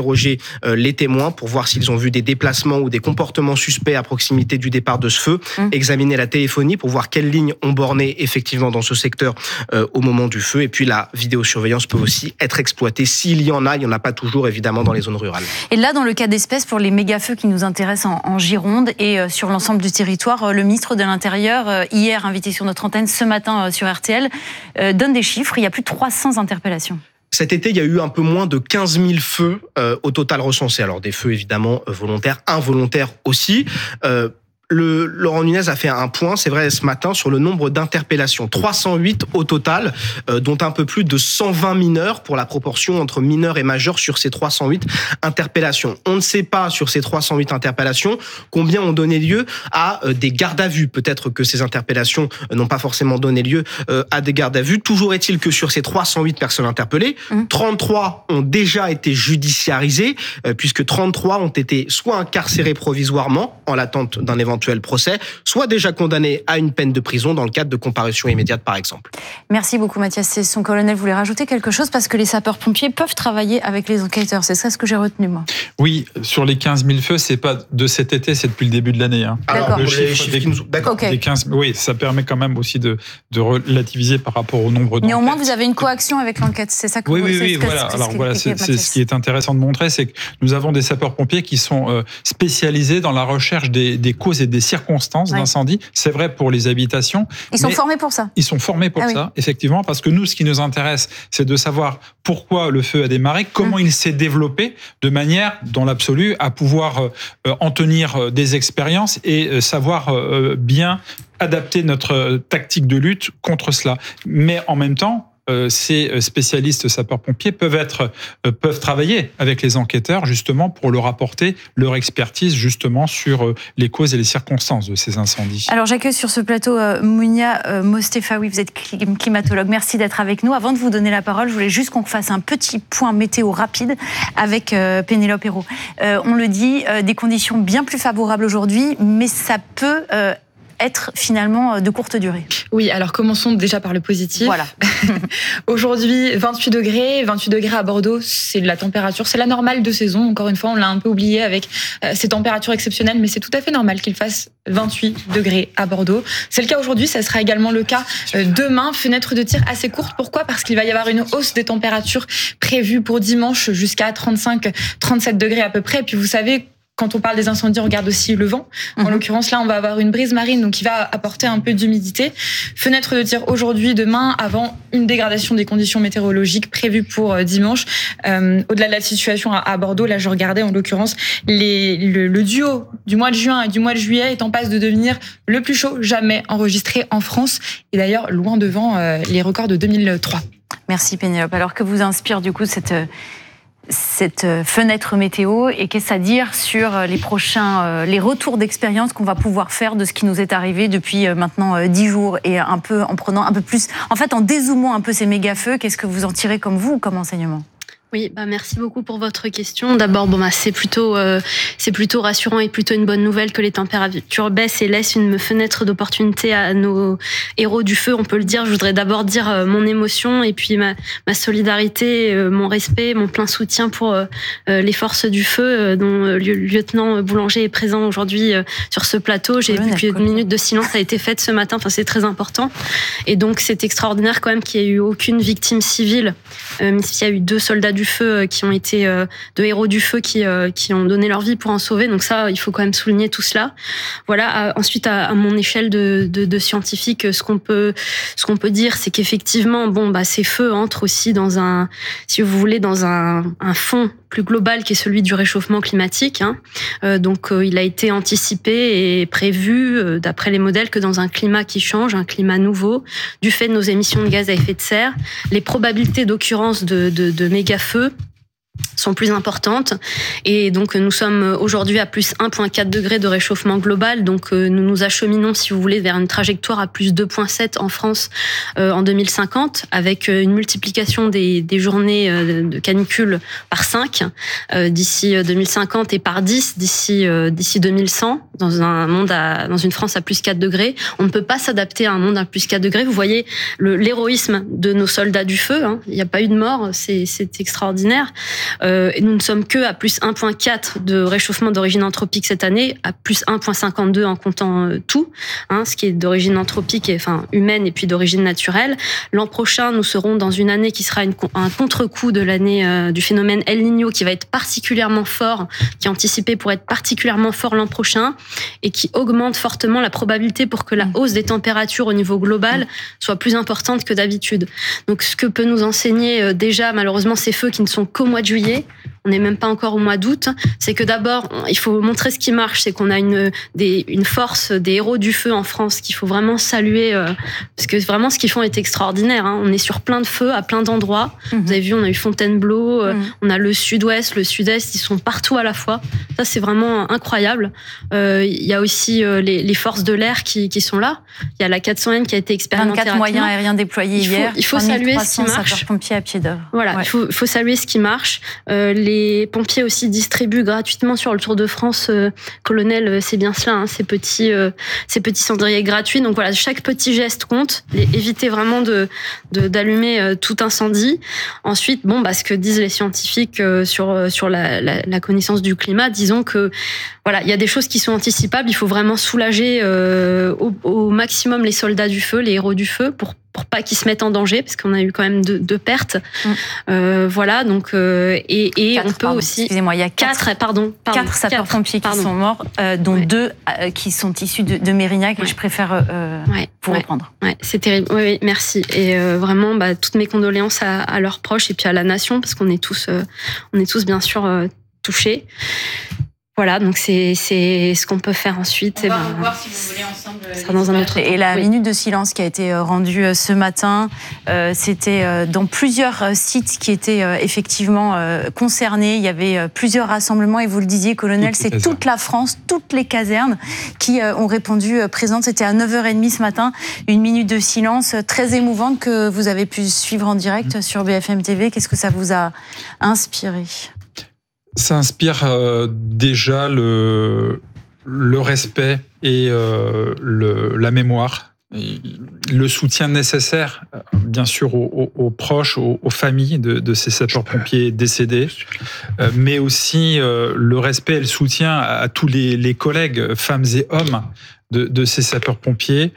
interroger les témoins pour voir s'ils ont vu des déplacements ou des comportements suspects à proximité du départ de ce feu, mmh. examiner la téléphonie pour voir quelles lignes ont borné effectivement dans ce secteur euh, au moment du feu, et puis la vidéosurveillance peut aussi être exploitée s'il y en a, il n'y en a pas toujours évidemment dans les zones rurales. Et là, dans le cas d'espèce, pour les méga-feux qui nous intéressent en, en Gironde et euh, sur l'ensemble du territoire, euh, le ministre de l'Intérieur, euh, hier invité sur notre antenne, ce matin euh, sur R T L, euh, donne des chiffres, il y a plus de trois cents interpellations. Cet été, il y a eu un peu moins de quinze mille feux euh, au total recensés. Alors des feux évidemment volontaires, involontaires aussi. Euh, Le, Laurent Nunez a fait un point, c'est vrai, ce matin, sur le nombre d'interpellations. trois cent huit au total, euh, dont un peu plus de cent vingt mineurs pour la proportion entre mineurs et majeurs sur ces trois cent huit interpellations. On ne sait pas, sur ces trois cent huit interpellations, combien ont donné lieu à euh, des gardes à vue. Peut-être que ces interpellations euh, n'ont pas forcément donné lieu euh, à des gardes à vue. Toujours est-il que sur ces trois cent huit personnes interpellées, mmh. trente-trois ont déjà été judiciarisées, euh, puisque trente-trois ont été soit incarcérés provisoirement, en l'attente d'un éventuel procès, soit déjà condamné à une peine de prison dans le cadre de comparution immédiate, par exemple. Merci beaucoup, Mathias Cesson. Colonel, vous voulez rajouter quelque chose parce que les sapeurs-pompiers peuvent travailler avec les enquêteurs. C'est ça ce que j'ai retenu, moi. Oui, sur les quinze mille feux, c'est pas de cet été, c'est depuis le début de l'année. Hein. D'accord. Le chiffre, chiffre des, nous... D'accord. Okay. Des quinze, oui, ça permet quand même aussi de, de relativiser par rapport au nombre d'enquêtes. Néanmoins, vous avez une coaction avec l'enquête, c'est ça que oui, vous... Oui, oui, oui, voilà. Alors voilà, c'est, c'est ce qui est intéressant de montrer, c'est que nous avons des sapeurs-pompiers qui sont euh, spécialisés dans la recherche des, des causes et des circonstances d'incendie. C'est vrai pour les habitations. Ils sont formés pour ça. Ils sont formés pour ah, ça, oui. effectivement, parce que nous, ce qui nous intéresse, c'est de savoir pourquoi le feu a démarré, comment mmh. il s'est développé, de manière, dans l'absolu, à pouvoir euh, en tenir des expériences et euh, savoir euh, bien adapter notre tactique de lutte contre cela. Mais en même temps, ces spécialistes sapeurs-pompiers peuvent être, peuvent travailler avec les enquêteurs justement pour leur apporter leur expertise justement sur les causes et les circonstances de ces incendies. Alors j'accueille sur ce plateau euh, Mounia euh, Mostefaoui, vous êtes climatologue. Merci d'être avec nous. Avant de vous donner la parole, je voulais juste qu'on fasse un petit point météo rapide avec euh, Pénélope Hérault. Euh, on le dit, euh, des conditions bien plus favorables aujourd'hui, mais ça peut euh, être finalement de courte durée. Oui, alors commençons déjà par le positif. Voilà. Aujourd'hui, vingt-huit degrés, vingt-huit degrés à Bordeaux, c'est de la température, c'est la normale de saison. Encore une fois, on l'a un peu oublié avec euh, ces températures exceptionnelles, mais c'est tout à fait normal qu'il fasse vingt-huit degrés à Bordeaux. C'est le cas aujourd'hui, ça sera également le cas euh, demain. Fenêtre de tir assez courte. Pourquoi ? Parce qu'il va y avoir une hausse des températures prévues pour dimanche jusqu'à trente-cinq, trente-sept degrés à peu près. Et puis vous savez, quand on parle des incendies, on regarde aussi le vent. En mmh. l'occurrence, là, on va avoir une brise marine, donc qui va apporter un peu d'humidité. Fenêtre de tir aujourd'hui, demain, avant une dégradation des conditions météorologiques prévues pour dimanche. Euh, au-delà de la situation à, à Bordeaux, là, je regardais en l'occurrence les, le, le duo du mois de juin et du mois de juillet est en passe de devenir le plus chaud jamais enregistré en France. Et d'ailleurs, loin devant euh, les records de deux mille trois. Merci Pénélope. Alors que vous inspire du coup cette... cette fenêtre météo et qu'est-ce à dire sur les prochains, les retours d'expérience qu'on va pouvoir faire de ce qui nous est arrivé depuis maintenant dix jours et un peu en prenant un peu plus, en fait en dézoomant un peu ces méga feux, qu'est-ce que vous en tirez comme vous comme enseignement ? Oui, bah merci beaucoup pour votre question. D'abord, bon bah c'est plutôt euh, c'est plutôt rassurant et plutôt une bonne nouvelle que les températures baissent et laissent une fenêtre d'opportunité à nos héros du feu. On peut le dire. Je voudrais d'abord dire euh, mon émotion et puis ma ma solidarité, euh, mon respect, mon plein soutien pour euh, les forces du feu, euh, dont le lieutenant Boulanger est présent aujourd'hui euh, sur ce plateau. J'ai vu qu'une minute de silence a été faite ce matin. Enfin, c'est très important. Et donc, c'est extraordinaire quand même qu'il n'y ait eu aucune victime civile, euh, même s'il y a eu deux soldats du feu qui ont été euh, de héros du feu qui euh, qui ont donné leur vie pour en sauver. Donc ça, il faut quand même souligner tout cela. Voilà. À, ensuite, à, à mon échelle de, de, de scientifique, ce qu'on peut ce qu'on peut dire, c'est qu'effectivement, bon bah ces feux entrent aussi dans un, si vous voulez, dans un un fond plus global qui est celui du réchauffement climatique. Hein. Euh, donc euh, il a été anticipé et prévu euh, d'après les modèles que dans un climat qui change, un climat nouveau, du fait de nos émissions de gaz à effet de serre, les probabilités d'occurrence de, de, de méga-feux sont plus importantes et donc nous sommes aujourd'hui à plus un virgule quatre degrés de réchauffement global, donc nous nous acheminons, si vous voulez, vers une trajectoire à plus deux virgule sept en France euh, en deux mille cinquante, avec une multiplication des, des journées de canicule par cinq euh, d'ici deux mille cinquante et par dix d'ici euh, d'ici deux mille cent, dans un monde à, dans une France à plus quatre degrés. On ne peut pas s'adapter à un monde à plus quatre degrés. Vous voyez le, l'héroïsme de nos soldats du feu, hein. Il n'y a pas eu de mort, c'est, c'est extraordinaire. Euh, et nous ne sommes que à plus un virgule quatre de réchauffement d'origine anthropique cette année, à plus un virgule cinquante-deux en comptant euh, tout, hein, ce qui est d'origine anthropique et enfin humaine et puis d'origine naturelle. L'an prochain, nous serons dans une année qui sera une, un contre-coup de l'année euh, du phénomène El Niño qui va être particulièrement fort, qui est anticipé pour être particulièrement fort l'an prochain et qui augmente fortement la probabilité pour que la hausse des températures au niveau global soit plus importante que d'habitude. Donc, ce que peut nous enseigner euh, déjà, malheureusement, ces feux qui ne sont qu'au mois de juillet, on n'est même pas encore au mois d'août, c'est que d'abord, il faut montrer ce qui marche, c'est qu'on a une, des, une force, des héros du feu en France qu'il faut vraiment saluer, euh, parce que vraiment, ce qu'ils font est extraordinaire. Hein. On est sur plein de feux, à plein d'endroits. Mmh. Vous avez vu, on a eu Fontainebleau, euh, mmh. on a le sud-ouest, le sud-est, ils sont partout à la fois. Ça, c'est vraiment incroyable. Euh, il y a aussi euh, les, les forces de l'air qui, qui sont là. Il y a la quatre cents N qui a été expérimentée. vingt-quatre moyens aériens déployés il faut, hier. Il faut saluer ce qui marche. Sapeurs-pompiers à pied d'œuvre. Voilà, ouais. il faut, faut saluer ce qui marche. Euh, les pompiers aussi distribuent gratuitement sur le Tour de France, euh, colonel, c'est bien cela, hein, ces petits, euh, ces petits cendriers gratuits. Donc voilà, chaque petit geste compte. Et évitez vraiment de, de d'allumer euh, tout incendie. Ensuite, bon, bah, ce que disent les scientifiques euh, sur euh, sur la, la, la connaissance du climat, disons que voilà, il y a des choses qui sont anticipables. Il faut vraiment soulager euh, au, au maximum les soldats du feu, les héros du feu, pour pour pas qu'ils se mettent en danger, parce qu'on a eu quand même deux, deux pertes. Mmh. Euh, voilà, donc euh, et, et quatre, on peut pardon, aussi. Excusez-moi, il y a quatre, quatre pardon, pardon, quatre sapeurs-pompiers qui pardon. sont morts, euh, dont ouais. deux euh, qui sont issus de, de Mérignac, ouais. et je préfère euh, ouais. vous ouais. reprendre. Ouais, c'est terrible. Oui, oui, merci. Et euh, vraiment, bah, toutes mes condoléances à, à leurs proches et puis à la nation, parce qu'on est tous, euh, on est tous bien sûr euh, touchés. Voilà, donc c'est, c'est ce qu'on peut faire ensuite. On va ben, revoir si vous voulez ensemble. Ça dans un autre et temps. la oui. minute de silence qui a été rendue ce matin, euh, c'était dans plusieurs sites qui étaient euh, effectivement euh, concernés. Il y avait plusieurs rassemblements et vous le disiez, colonel, toutes c'est toute la France, toutes les casernes qui euh, ont répondu présentes. C'était à neuf heures trente ce matin, une minute de silence très émouvante que vous avez pu suivre en direct mmh. sur B F M T V. Qu'est-ce que ça vous a inspiré ? Ça inspire euh, déjà le, le respect et euh, le, la mémoire, et le soutien nécessaire, bien sûr, aux, aux, aux proches, aux, aux familles de, de ces sapeurs-pompiers décédés, euh, mais aussi euh, le respect et le soutien à, à tous les, les collègues, femmes et hommes, de, de ces sapeurs-pompiers.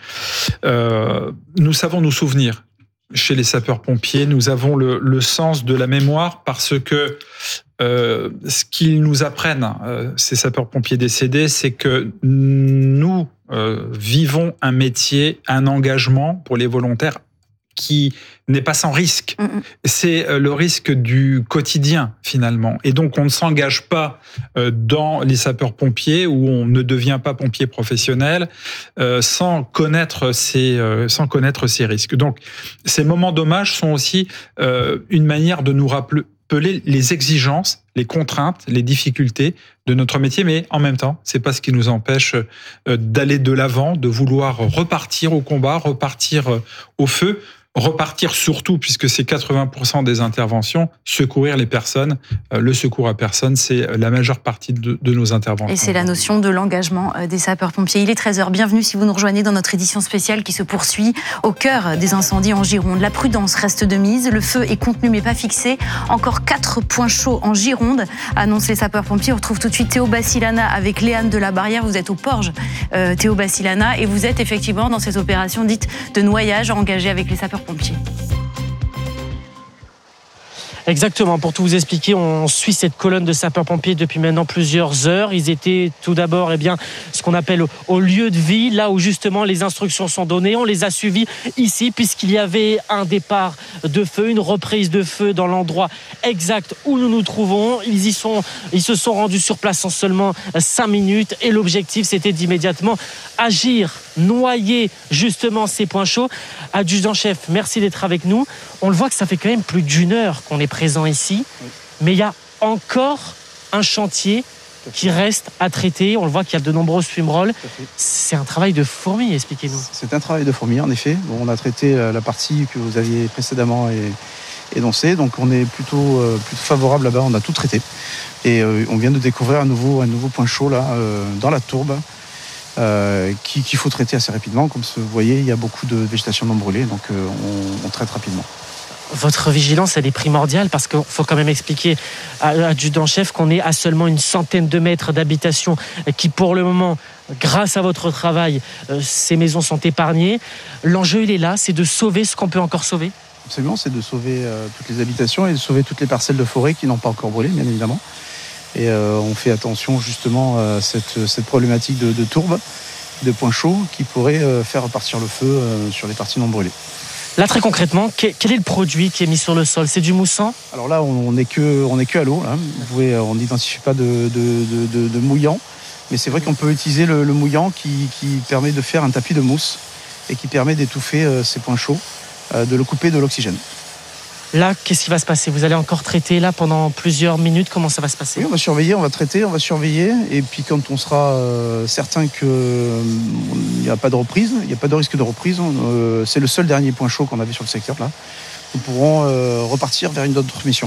Euh, nous savons nous souvenir. Chez les sapeurs-pompiers, nous avons le, le sens de la mémoire parce que euh, ce qu'ils nous apprennent, euh, ces sapeurs-pompiers décédés, c'est que nous euh, vivons un métier, un engagement pour les volontaires qui n'est pas sans risque. Mmh. C'est le risque du quotidien, finalement. Et donc, on ne s'engage pas dans les sapeurs-pompiers où on ne devient pas pompier professionnel euh, sans connaître ces, euh, sans connaître ces risques. Donc, ces moments d'hommage sont aussi euh, une manière de nous rappeler les exigences, les contraintes, les difficultés de notre métier, mais en même temps, c'est pas ce qui nous empêche d'aller de l'avant, de vouloir repartir au combat, repartir au feu, repartir surtout, puisque c'est quatre-vingts pour cent des interventions, secourir les personnes. Le secours à personne, c'est la majeure partie de, de nos interventions. Et c'est la notion de l'engagement des sapeurs-pompiers. Il est treize heures, bienvenue si vous nous rejoignez dans notre édition spéciale qui se poursuit au cœur des incendies en Gironde. La prudence reste de mise, le feu est contenu mais pas fixé. Encore quatre points chauds en Gironde, annoncent les sapeurs-pompiers. On retrouve tout de suite Théo Bassilana avec Léane de la Barrière. Vous êtes au Porge, euh, Théo Bassilana, et vous êtes effectivement dans cette opération dite de noyage engagée avec les sapeurs-pompiers. Exactement, pour tout vous expliquer, on suit cette colonne de sapeurs-pompiers depuis maintenant plusieurs heures. Ils étaient tout d'abord eh bien, ce qu'on appelle au lieu de vie, là où justement les instructions sont données. On les a suivis ici puisqu'il y avait un départ de feu, une reprise de feu dans l'endroit exact où nous nous trouvons. Ils, y sont, ils se sont rendus sur place en seulement cinq minutes et l'objectif c'était d'immédiatement agir, noyer justement ces points chauds. Adjudant-chef, merci d'être avec nous. On le voit que ça fait quand même plus d'une heure qu'on est présent ici, mais il y a encore un chantier qui reste à traiter. On le voit qu'il y a de nombreuses fumerolles. C'est un travail de fourmi, expliquez-nous. C'est un travail de fourmi, en effet. Bon, on a traité la partie que vous aviez précédemment énoncée, donc on est plutôt, euh, plutôt favorable là-bas. On a tout traité et euh, on vient de découvrir un nouveau, un nouveau point chaud là, euh, dans la tourbe. Euh, qu'il, qu'il faut traiter assez rapidement. Comme vous voyez, il y a beaucoup de végétation non brûlée, donc euh, on, on traite rapidement. votre vigilance, elle est primordiale parce qu'il faut quand même expliquer à l'adjudant-chef qu'on est à seulement une centaine de mètres d'habitation qui, pour le moment, grâce à votre travail, ces maisons sont épargnées. L'enjeu, il est là, c'est de sauver ce qu'on peut encore sauver. Absolument, c'est de sauver euh, toutes les habitations et de sauver toutes les parcelles de forêt qui n'ont pas encore brûlé, bien évidemment. Et euh, on fait attention justement à cette, cette problématique de, de tourbe, de points chauds qui pourraient euh, faire repartir le feu euh, sur les parties non brûlées. Là, très concrètement, quel est le produit qui est mis sur le sol? C'est du moussant? Alors là, on n'est que, on est que à l'eau. Là. Vous pouvez, on n'identifie pas de, de, de, de, de mouillant, mais c'est vrai qu'on peut utiliser le, le mouillant qui, qui permet de faire un tapis de mousse et qui permet d'étouffer euh, ces points chauds, euh, de le couper de l'oxygène. Là, qu'est-ce qui va se passer? Vous allez encore traiter là pendant plusieurs minutes? Comment ça va se passer? Oui, on va surveiller, on va traiter, on va surveiller. Et puis quand on sera euh, certain qu'il n'y a pas de reprise, il n'y a pas de risque de reprise, euh, c'est le seul dernier point chaud qu'on avait sur le secteur là, nous pourrons euh, repartir vers une autre mission.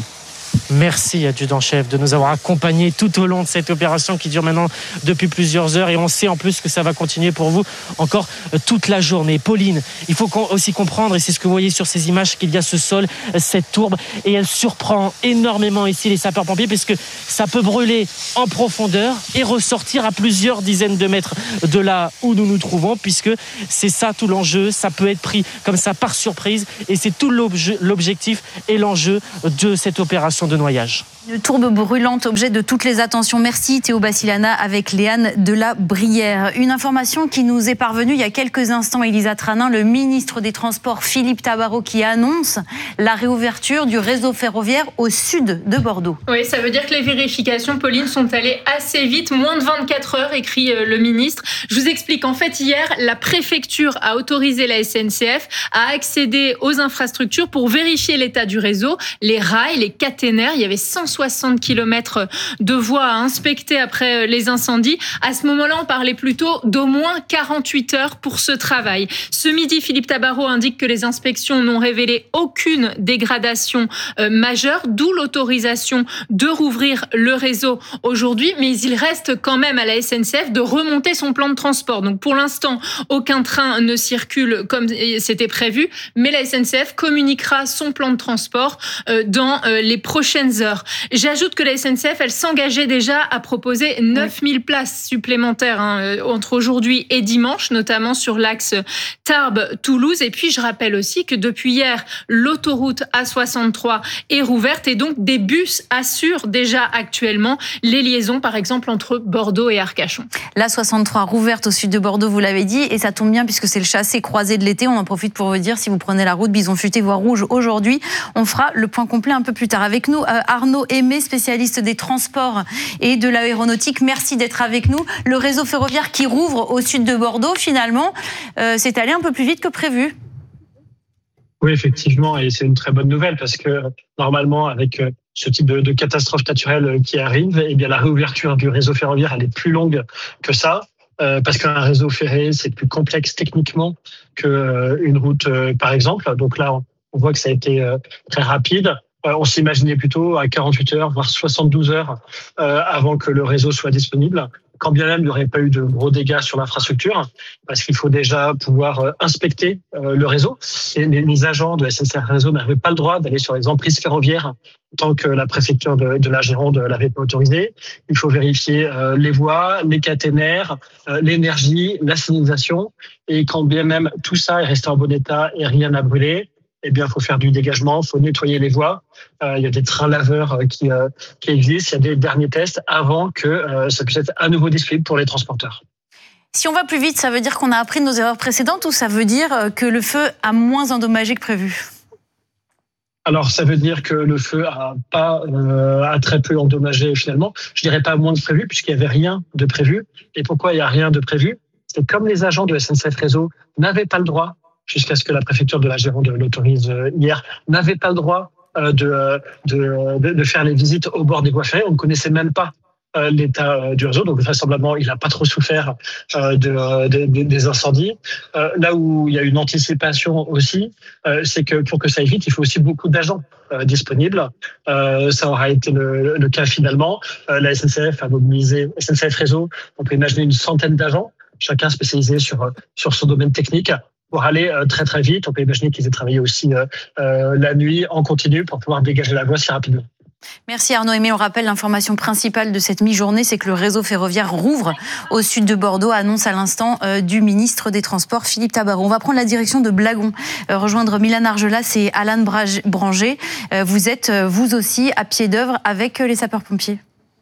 Merci, adjudant-chef, de nous avoir accompagnés tout au long de cette opération qui dure maintenant depuis plusieurs heures. Et on sait en plus que ça va continuer pour vous encore toute la journée. Pauline, il faut aussi comprendre, et c'est ce que vous voyez sur ces images, qu'il y a ce sol, cette tourbe, et elle surprend énormément ici les sapeurs-pompiers, puisque ça peut brûler en profondeur et ressortir à plusieurs dizaines de mètres de là où nous nous trouvons, puisque c'est ça tout l'enjeu. Ça peut être pris comme ça par surprise, et c'est tout l'objectif et l'enjeu de cette opération de noyage. Une tourbe brûlante, objet de toutes les attentions. Merci Théo Bassilana avec Léane de la Brière. Une information qui nous est parvenue il y a quelques instants, Élisa Tranin, le ministre des Transports Philippe Tabarot, qui annonce la réouverture du réseau ferroviaire au sud de Bordeaux. Oui, ça veut dire que les vérifications, Pauline, sont allées assez vite, moins de vingt-quatre heures, écrit le ministre. Je vous explique, en fait, hier, la préfecture a autorisé la S N C F à accéder aux infrastructures pour vérifier l'état du réseau, les rails, les caténaires. Il y avait cent soixante kilomètres de voies à inspecter après les incendies. À ce moment-là, on parlait plutôt d'au moins quarante-huit heures pour ce travail. Ce midi, Philippe Tabarot indique que les inspections n'ont révélé aucune dégradation euh, majeure, d'où l'autorisation de rouvrir le réseau aujourd'hui. Mais il reste quand même à la S N C F de remonter son plan de transport. Donc pour l'instant, aucun train ne circule comme c'était prévu, mais la S N C F communiquera son plan de transport euh, dans euh, les prochaines heures. J'ajoute que la S N C F, elle s'engageait déjà à proposer neuf mille places supplémentaires hein, entre aujourd'hui et dimanche, notamment sur l'axe Tarbes-Toulouse. Et puis, je rappelle aussi que depuis hier, l'autoroute A soixante-trois est rouverte et donc des bus assurent déjà actuellement les liaisons, par exemple, entre Bordeaux et Arcachon. L'A soixante-trois rouverte au sud de Bordeaux, vous l'avez dit, et ça tombe bien puisque c'est le chassé-croisé de l'été. On en profite pour vous dire, si vous prenez la route Bison-Futé, voie rouge aujourd'hui, on fera le point complet un peu plus tard. Avec nous, euh, Arnaud Aimé, spécialiste des transports et de l'aéronautique. Merci d'être avec nous. Le réseau ferroviaire qui rouvre au sud de Bordeaux, finalement, euh, c'est allé un peu plus vite que prévu. Oui, effectivement, et c'est une très bonne nouvelle parce que normalement, avec ce type de, de catastrophe naturelle qui arrive, eh bien la réouverture du réseau ferroviaire, elle est plus longue que ça. Euh, parce qu'un réseau ferré, c'est plus complexe techniquement qu'une route, euh, par exemple. Donc là, on voit que ça a été euh, très rapide. On s'imaginait plutôt à quarante-huit heures, voire soixante-douze heures euh, avant que le réseau soit disponible. Quand bien même il n'y aurait pas eu de gros dégâts sur l'infrastructure, parce qu'il faut déjà pouvoir euh, inspecter euh, le réseau. Et les, les agents de S N C F Réseau n'avaient pas le droit d'aller sur les emprises ferroviaires tant que la préfecture de, de la Gironde l'avait pas autorisé. Il faut vérifier euh, les voies, les caténaires, euh, l'énergie, la signalisation. Et quand bien même tout ça est resté en bon état et rien n'a brûlé, eh bien, il faut faire du dégagement, il faut nettoyer les voies. Euh, il y a des trains laveurs qui, euh, qui existent, il y a des derniers tests avant que euh, ça puisse être à nouveau disponible pour les transporteurs. Si on va plus vite, ça veut dire qu'on a appris de nos erreurs précédentes ou ça veut dire que le feu a moins endommagé que prévu ? Alors, ça veut dire que le feu a pas euh, a très peu endommagé finalement. Je dirais pas moins que prévu puisqu'il y avait rien de prévu. Et pourquoi il y a rien de prévu ? C'est comme les agents de S N C F Réseau n'avaient pas le droit, jusqu'à ce que la préfecture de la Gironde l'autorise hier, n'avait pas le droit de, de, de faire les visites au bord des voies ferrées. On ne connaissait même pas l'état du réseau, donc vraisemblablement, il n'a pas trop souffert de, de, de, des incendies. Là où il y a une anticipation aussi, c'est que pour que ça aille vite, il faut aussi beaucoup d'agents disponibles. Ça aura été le, le cas finalement. La S N C F a mobilisé, S N C F Réseau, on peut imaginer une centaine d'agents, chacun spécialisé sur, sur son domaine technique, pour aller très très vite. On peut imaginer qu'ils aient travaillé aussi euh, la nuit en continu pour pouvoir dégager la voie si rapidement. Merci Arnaud Aimé. On rappelle l'information principale de cette mi-journée, c'est que le réseau ferroviaire rouvre au sud de Bordeaux, annonce à l'instant euh, du ministre des Transports, Philippe Tabarot. On va prendre la direction de Blagon, euh, rejoindre Milan Argelas et Alan Branger. Euh, vous êtes, euh, vous aussi, à pied d'œuvre avec euh, les sapeurs-pompiers.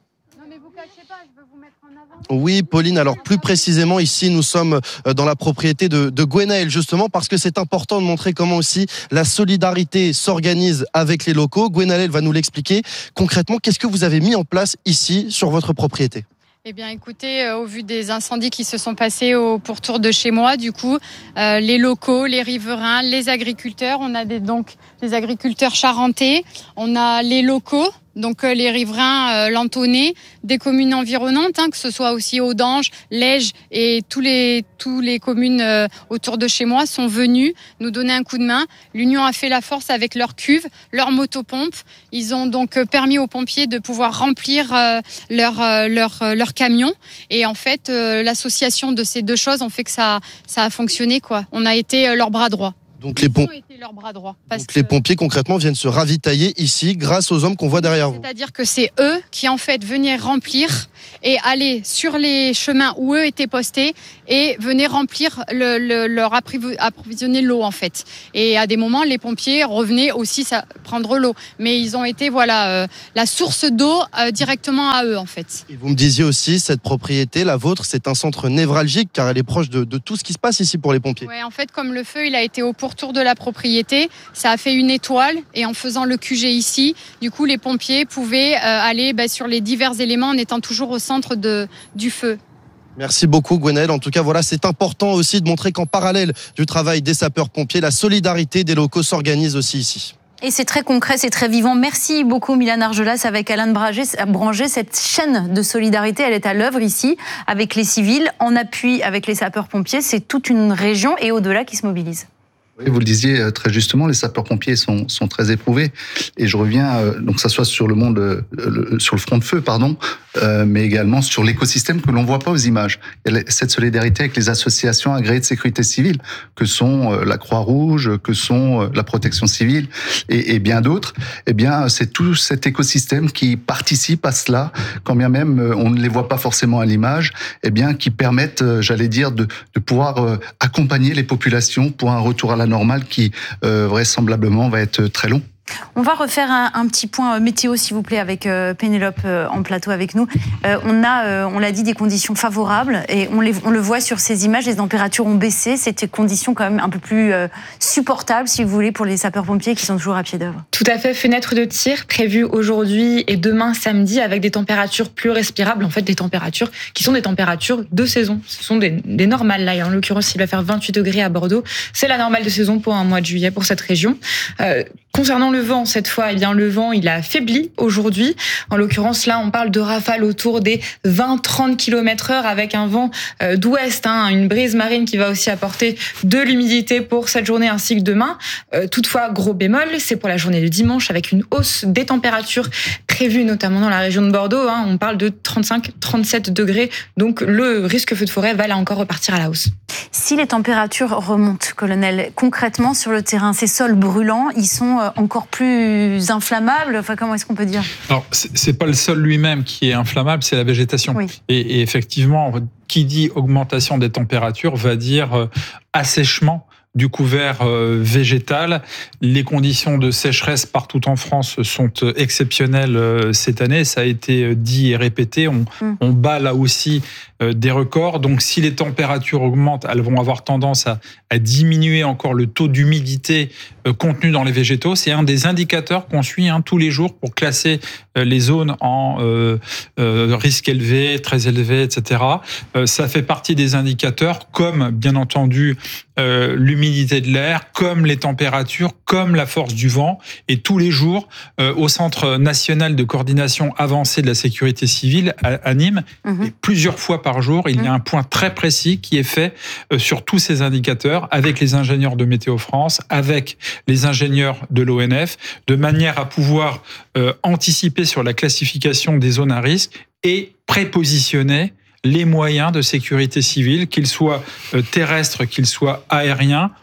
Oui, Pauline, alors plus précisément ici, nous sommes dans la propriété de, de Gwenaël, justement parce que c'est important de montrer comment aussi la solidarité s'organise avec les locaux. Gwenaël va nous l'expliquer. Concrètement, qu'est-ce que vous avez mis en place ici sur votre propriété ? Eh bien, écoutez, euh, au vu des incendies qui se sont passés au pourtour de chez moi, du coup, euh, les locaux, les riverains, les agriculteurs, on a des, donc des agriculteurs charentais, on a les locaux, donc euh, les riverains euh, lantonnais, des communes environnantes, hein, que ce soit aussi Audange, Lège et tous les tous les communes euh, autour de chez moi sont venus nous donner un coup de main. L'Union a fait la force avec leurs cuves, leurs motopompes. Ils ont donc permis aux pompiers de pouvoir remplir euh, leur euh, leur euh, leur camion. Et en fait, euh, l'association de ces deux choses ont fait que ça ça a fonctionné, quoi. On a été euh, leur bras droit. Donc les, pom- leur bras droit, Donc que... les pompiers concrètement viennent se ravitailler ici grâce aux hommes qu'on voit derrière vous. C'est-à-dire que c'est eux qui en fait venaient remplir et aller sur les chemins où eux étaient postés et venaient remplir le, le, leur approvisionner l'eau en fait. Et à des moments les pompiers revenaient aussi ça, prendre l'eau, mais ils ont été voilà euh, la source d'eau euh, directement à eux en fait. Et vous me disiez aussi cette propriété, la vôtre, c'est un centre névralgique car elle est proche de, de tout ce qui se passe ici pour les pompiers. Ouais, en fait comme le feu il a été au pourtour de la propriété, ça a fait une étoile et en faisant le Q G ici, du coup les pompiers pouvaient euh, aller bah, sur les divers éléments en étant toujours au centre de, du feu. Merci beaucoup Gwenaël. En tout cas, voilà, c'est important aussi de montrer qu'en parallèle du travail des sapeurs-pompiers, la solidarité des locaux s'organise aussi ici. Et c'est très concret, c'est très vivant. Merci beaucoup Milan Argelas avec Alan Branger. Cette chaîne de solidarité, elle est à l'œuvre ici, avec les civils, en appui avec les sapeurs-pompiers. C'est toute une région et au-delà qui se mobilise. Oui, vous le disiez très justement, les sapeurs-pompiers sont, sont très éprouvés. Et je reviens, euh, donc ça soit sur le monde, euh, le, sur le front de feu, pardon, euh, mais également sur l'écosystème que l'on voit pas aux images. Il y a cette solidarité avec les associations agréées de sécurité civile, que sont euh, la Croix-Rouge, que sont euh, la Protection civile et, et bien d'autres. Eh bien, c'est tout cet écosystème qui participe à cela, quand bien même euh, on ne les voit pas forcément à l'image, eh bien, qui permettent, euh, j'allais dire, de, de pouvoir euh, accompagner les populations pour un retour à la normale qui euh, vraisemblablement va être très long. On va refaire un, un petit point météo, s'il vous plaît, avec euh, Pénélope euh, en plateau avec nous. Euh, on a, euh, on l'a dit, des conditions favorables et on, les, on le voit sur ces images, les températures ont baissé. C'était conditions quand même un peu plus euh, supportables, si vous voulez, pour les sapeurs-pompiers qui sont toujours à pied d'œuvre. Tout à fait. Fenêtre de tir prévue aujourd'hui et demain samedi avec des températures plus respirables. En fait, des températures qui sont des températures de saison. Ce sont des, des normales. Là, en l'occurrence, il va faire vingt-huit degrés à Bordeaux. C'est la normale de saison pour un mois de juillet pour cette région. Euh, Concernant le vent, cette fois, eh bien, le vent, il a faibli aujourd'hui. En l'occurrence, là, on parle de rafales autour des vingt à trente kilomètres heure avec un vent euh, d'ouest, hein, une brise marine qui va aussi apporter de l'humidité pour cette journée ainsi que demain. Euh, toutefois, gros bémol, c'est pour la journée de dimanche avec une hausse des températures prévues, notamment dans la région de Bordeaux. Hein, on parle de trente-cinq à trente-sept degrés. Donc, le risque feu de forêt va là encore repartir à la hausse. Si les températures remontent, colonel, concrètement sur le terrain, ces sols brûlants, ils sont encore plus inflammables. Enfin, comment est-ce qu'on peut dire ? Alors, c'est pas le sol lui-même qui est inflammable, c'est la végétation. Oui. Et, et effectivement, qui dit augmentation des températures va dire euh, assèchement du couvert euh, végétal. Les conditions de sécheresse partout en France sont exceptionnelles euh, cette année. Ça a été dit et répété. On, mmh. on bat là aussi euh, des records. Donc, si les températures augmentent, elles vont avoir tendance à, à diminuer encore le taux d'humidité euh, contenu dans les végétaux. C'est un des indicateurs qu'on suit hein, tous les jours pour classer euh, les zones en euh, euh, risque élevé, très élevé, et cetera. Euh, ça fait partie des indicateurs, comme bien entendu euh, l'humidité l'humidité de l'air, comme les températures, comme la force du vent. Et tous les jours, euh, au Centre national de coordination avancée de la sécurité civile à, à Nîmes, mmh. et plusieurs fois par jour, il mmh. y a un point très précis qui est fait euh, sur tous ces indicateurs avec les ingénieurs de Météo France, avec les ingénieurs de l'O N F, de manière à pouvoir euh, anticiper sur la classification des zones à risque et prépositionner les moyens de sécurité civile, qu'ils soient terrestres, qu'ils soient aériens,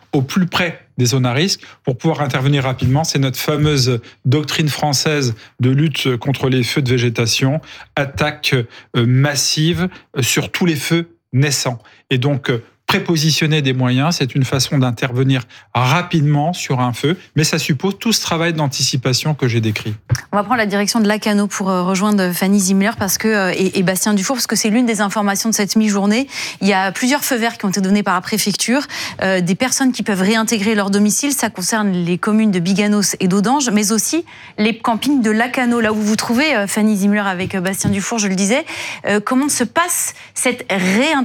au plus près des zones à risque pour pouvoir intervenir rapidement. C'est notre fameuse doctrine française de lutte contre les feux de végétation, attaque massive sur tous les feux naissants. Et donc, prépositionner des moyens, c'est une façon d'intervenir rapidement sur un feu, mais ça suppose tout ce travail d'anticipation que j'ai décrit. On va prendre la direction de Lacanau pour rejoindre Fanny Zimmler parce que, et, et Bastien Dufour, parce que c'est l'une des informations de cette mi-journée. Il y a plusieurs feux verts qui ont été donnés par la préfecture, euh, des personnes qui peuvent réintégrer leur domicile. Ça concerne les communes de Biganos et d'Audange, mais aussi les campings de Lacanau, là où vous vous trouvez, Fanny Zimmler, avec Bastien Dufour, je le disais. Euh, comment se passe cette réintégration ?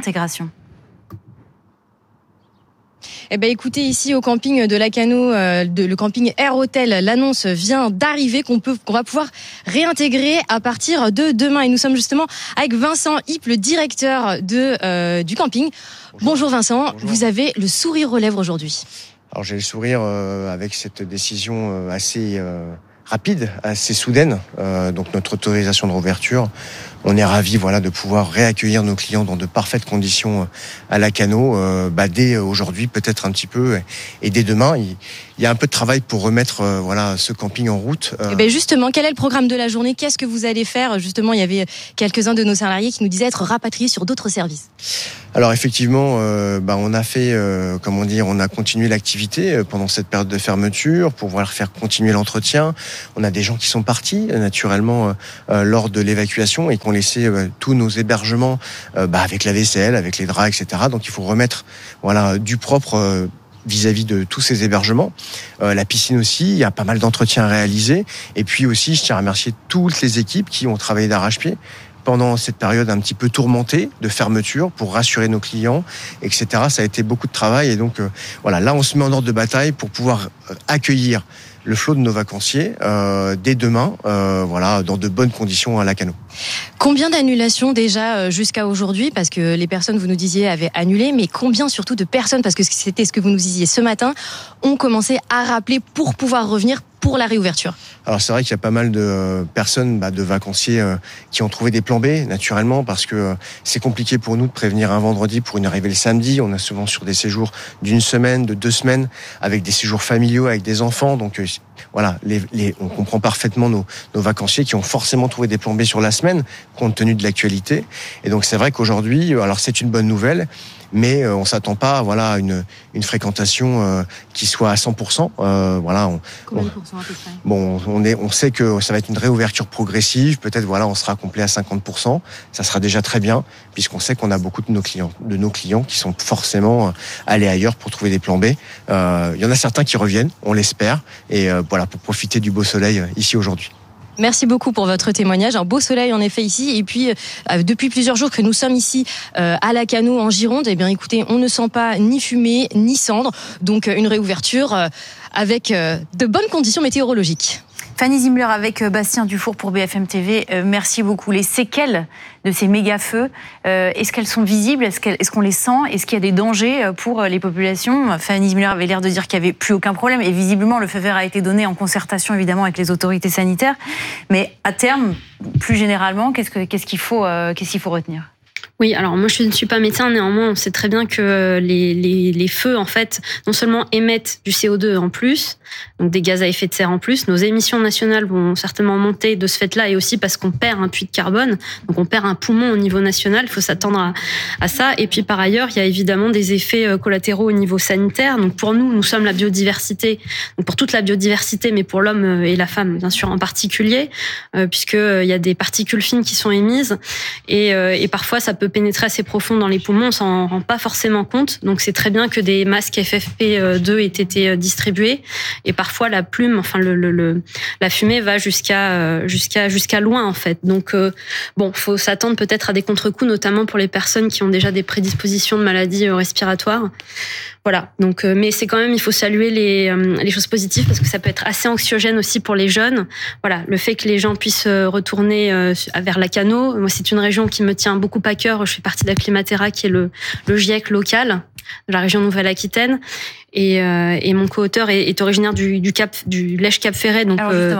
Eh ben, écoutez, ici au camping de Lacanau, euh, de, le camping Air Hotel, l'annonce vient d'arriver qu'on peut, qu'on va pouvoir réintégrer à partir de demain. Et nous sommes justement avec Vincent Hipp, le directeur de, euh, du camping. Bonjour, Bonjour Vincent, Bonjour. Vous avez le sourire aux lèvres aujourd'hui. Alors j'ai le sourire euh, avec cette décision euh, assez euh, rapide, assez soudaine, euh, donc notre autorisation de réouverture. On est ravis voilà, de pouvoir réaccueillir nos clients dans de parfaites conditions à Lacanau, euh, bah, dès aujourd'hui peut-être un petit peu, et dès demain. Il, il y a un peu de travail pour remettre euh, voilà, ce camping en route. Euh... Et ben justement, quel est le programme de la journée ? Qu'est-ce que vous allez faire ? Justement, il y avait quelques-uns de nos salariés qui nous disaient être rapatriés sur d'autres services. Alors effectivement, euh, bah, on a fait, euh, comment dire, on a continué l'activité pendant cette période de fermeture pour pouvoir faire continuer l'entretien. On a des gens qui sont partis naturellement euh, lors de l'évacuation et qui ont laissé euh, tous nos hébergements euh, bah, avec la vaisselle, avec les draps, et cetera. Donc il faut remettre voilà du propre euh, vis-à-vis de tous ces hébergements. Euh, la piscine aussi, il y a pas mal d'entretiens à réaliser. Et puis aussi, je tiens à remercier toutes les équipes qui ont travaillé d'arrache-pied pendant cette période un petit peu tourmentée de fermeture pour rassurer nos clients, et cetera. Ça a été beaucoup de travail et donc euh, voilà, là on se met en ordre de bataille pour pouvoir euh, accueillir le flot de nos vacanciers euh, dès demain, euh, voilà, dans de bonnes conditions à Lacanau. Combien d'annulations déjà jusqu'à aujourd'hui ? Parce que les personnes, vous nous disiez, avaient annulé, mais combien surtout de personnes, parce que c'était ce que vous nous disiez ce matin, ont commencé à rappeler pour pouvoir revenir pour la réouverture ? Alors c'est vrai qu'il y a pas mal de personnes, bah, de vacanciers euh, qui ont trouvé des plans B, naturellement, parce que euh, c'est compliqué pour nous de prévenir un vendredi pour une arrivée le samedi. On est souvent sur des séjours d'une semaine, de deux semaines, avec des séjours familiaux, avec des enfants. Donc euh, voilà, les, les, on comprend parfaitement nos, nos vacanciers qui ont forcément trouvé des plans B sur la semaine, compte tenu de l'actualité. Et donc c'est vrai qu'aujourd'hui, alors c'est une bonne nouvelle, mais on s'attend pas, voilà, à une une fréquentation euh, qui soit à cent pour cent. Euh, voilà. On, Combien de pourcents à peu près ? Bon, on est, on sait que ça va être une réouverture progressive. Peut-être, voilà, on sera complet à cinquante pour cent. Ça sera déjà très bien, puisqu'on sait qu'on a beaucoup de nos clients, de nos clients qui sont forcément allés ailleurs pour trouver des plans B. Euh, il y en a certains qui reviennent, on l'espère, et euh, voilà, pour profiter du beau soleil ici aujourd'hui. Merci beaucoup pour votre témoignage. Un beau soleil en effet ici. Et puis euh, depuis plusieurs jours que nous sommes ici euh, à Lacanau en Gironde, eh bien écoutez, on ne sent pas ni fumée ni cendre. Donc une réouverture euh, avec euh, de bonnes conditions météorologiques. Fanny Zimmler avec Bastien Dufour pour B F M T V. Euh, merci beaucoup. Les séquelles de ces méga-feux, euh, est-ce qu'elles sont visibles ? Est-ce, qu'elles, est-ce qu'on les sent ? Est-ce qu'il y a des dangers pour les populations ? Fanny Zimmler avait l'air de dire qu'il n'y avait plus aucun problème. Et visiblement, le feu vert a été donné en concertation, évidemment, avec les autorités sanitaires. Mais à terme, plus généralement, qu'est-ce, que, qu'est-ce, qu'il, faut, euh, qu'est-ce qu'il faut retenir ? Oui, alors moi je ne suis pas médecin, néanmoins on sait très bien que les, les, les feux en fait non seulement émettent du C O deux en plus, donc des gaz à effet de serre en plus, nos émissions nationales vont certainement monter de ce fait-là et aussi parce qu'on perd un puits de carbone, donc on perd un poumon au niveau national, il faut s'attendre à, à ça. Et puis par ailleurs, il y a évidemment des effets collatéraux au niveau sanitaire. Donc pour nous, nous sommes la biodiversité, donc pour toute la biodiversité, mais pour l'homme et la femme bien sûr en particulier, euh, puisqu'il y a des particules fines qui sont émises et, euh, et parfois ça peut pénétrer assez profond dans les poumons, on s'en rend pas forcément compte. Donc c'est très bien que des masques F F P deux aient été distribués. Et parfois la plume, enfin le, le, le la fumée va jusqu'à jusqu'à jusqu'à loin en fait. Donc euh, bon, faut s'attendre peut-être à des contre-coups, notamment pour les personnes qui ont déjà des prédispositions de maladies respiratoires. Voilà. Donc, euh, mais c'est quand même, il faut saluer les euh, les choses positives parce que ça peut être assez anxiogène aussi pour les jeunes. Voilà, le fait que les gens puissent retourner euh, vers Lacanau. Moi, c'est une région qui me tient beaucoup à cœur. Je fais partie d'Acclimatera, qui est le le GIEC local de la région Nouvelle-Aquitaine. Et, euh, et mon co-auteur est, est originaire du, du Cap, du Lèche Cap Ferret. Donc, alors justement,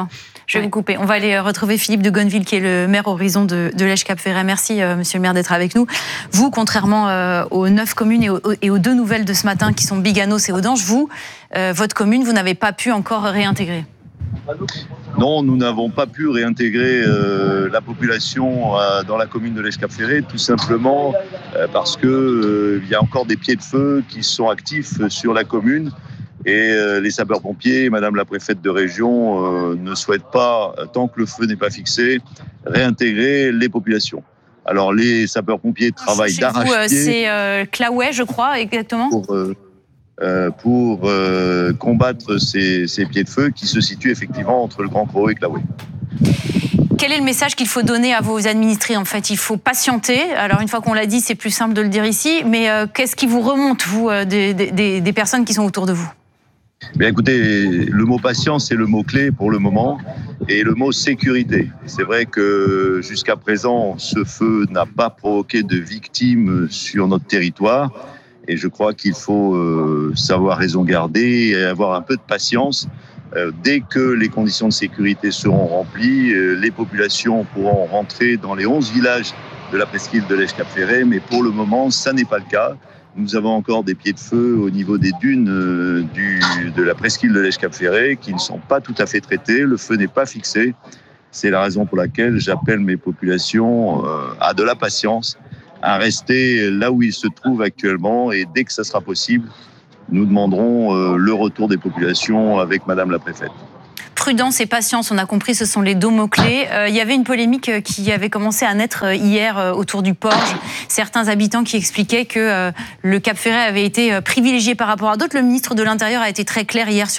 Je vais ouais. vous couper. On va aller retrouver Philippe de Gonneville, qui est le maire Horizon de, de Lèche-Cap-Ferret. Merci, euh, monsieur le maire, d'être avec nous. Vous, contrairement euh, aux neuf communes et aux, et aux deux nouvelles de ce matin, qui sont Biganos et Audange, vous, euh, votre commune, vous n'avez pas pu encore réintégrer. Non, nous n'avons pas pu réintégrer euh, la population euh, dans la commune de Lèche-Cap-Ferret, tout simplement euh, parce que euh, il y a encore des pieds de feu qui sont actifs sur la commune. Et euh, les sapeurs-pompiers, Madame la préfète de région, euh, ne souhaitent pas, tant que le feu n'est pas fixé, réintégrer les populations. Alors les sapeurs-pompiers travaillent d'arrache-pied. Euh, c'est euh, Claouet, je crois, exactement. Pour, euh, euh, pour euh, combattre ces, ces pieds de feu qui se situent effectivement entre le Grand Crau et Claouet. Quel est le message qu'il faut donner à vos administrés? En fait, il faut patienter. Alors, une fois qu'on l'a dit, c'est plus simple de le dire ici. Mais euh, qu'est-ce qui vous remonte, vous, euh, des, des, des personnes qui sont autour de vous? Bien, écoutez, le mot patience est le mot-clé pour le moment et le mot sécurité. C'est vrai que jusqu'à présent, ce feu n'a pas provoqué de victimes sur notre territoire et je crois qu'il faut euh, savoir raison garder et avoir un peu de patience. Euh, dès que les conditions de sécurité seront remplies, euh, les populations pourront rentrer dans les onze villages de la presqu'île de Lèche-Cap-Ferret, mais pour le moment, ça n'est pas le cas. Nous avons encore des pieds de feu au niveau des dunes euh, du, de la presqu'île de Lèche-Cap-Ferret qui ne sont pas tout à fait traitées. Le feu n'est pas fixé. C'est la raison pour laquelle j'appelle mes populations euh, à de la patience, à rester là où ils se trouvent actuellement. Et dès que ça sera possible, nous demanderons euh, le retour des populations avec Madame la préfète. Prudence et patience, on a compris, ce sont les deux mots-clés. Euh, il y avait une polémique qui avait commencé à naître hier euh, autour du Porge. Certains habitants qui expliquaient que euh, le Cap-Ferret avait été privilégié par rapport à d'autres. Le ministre de l'Intérieur a été très clair hier sur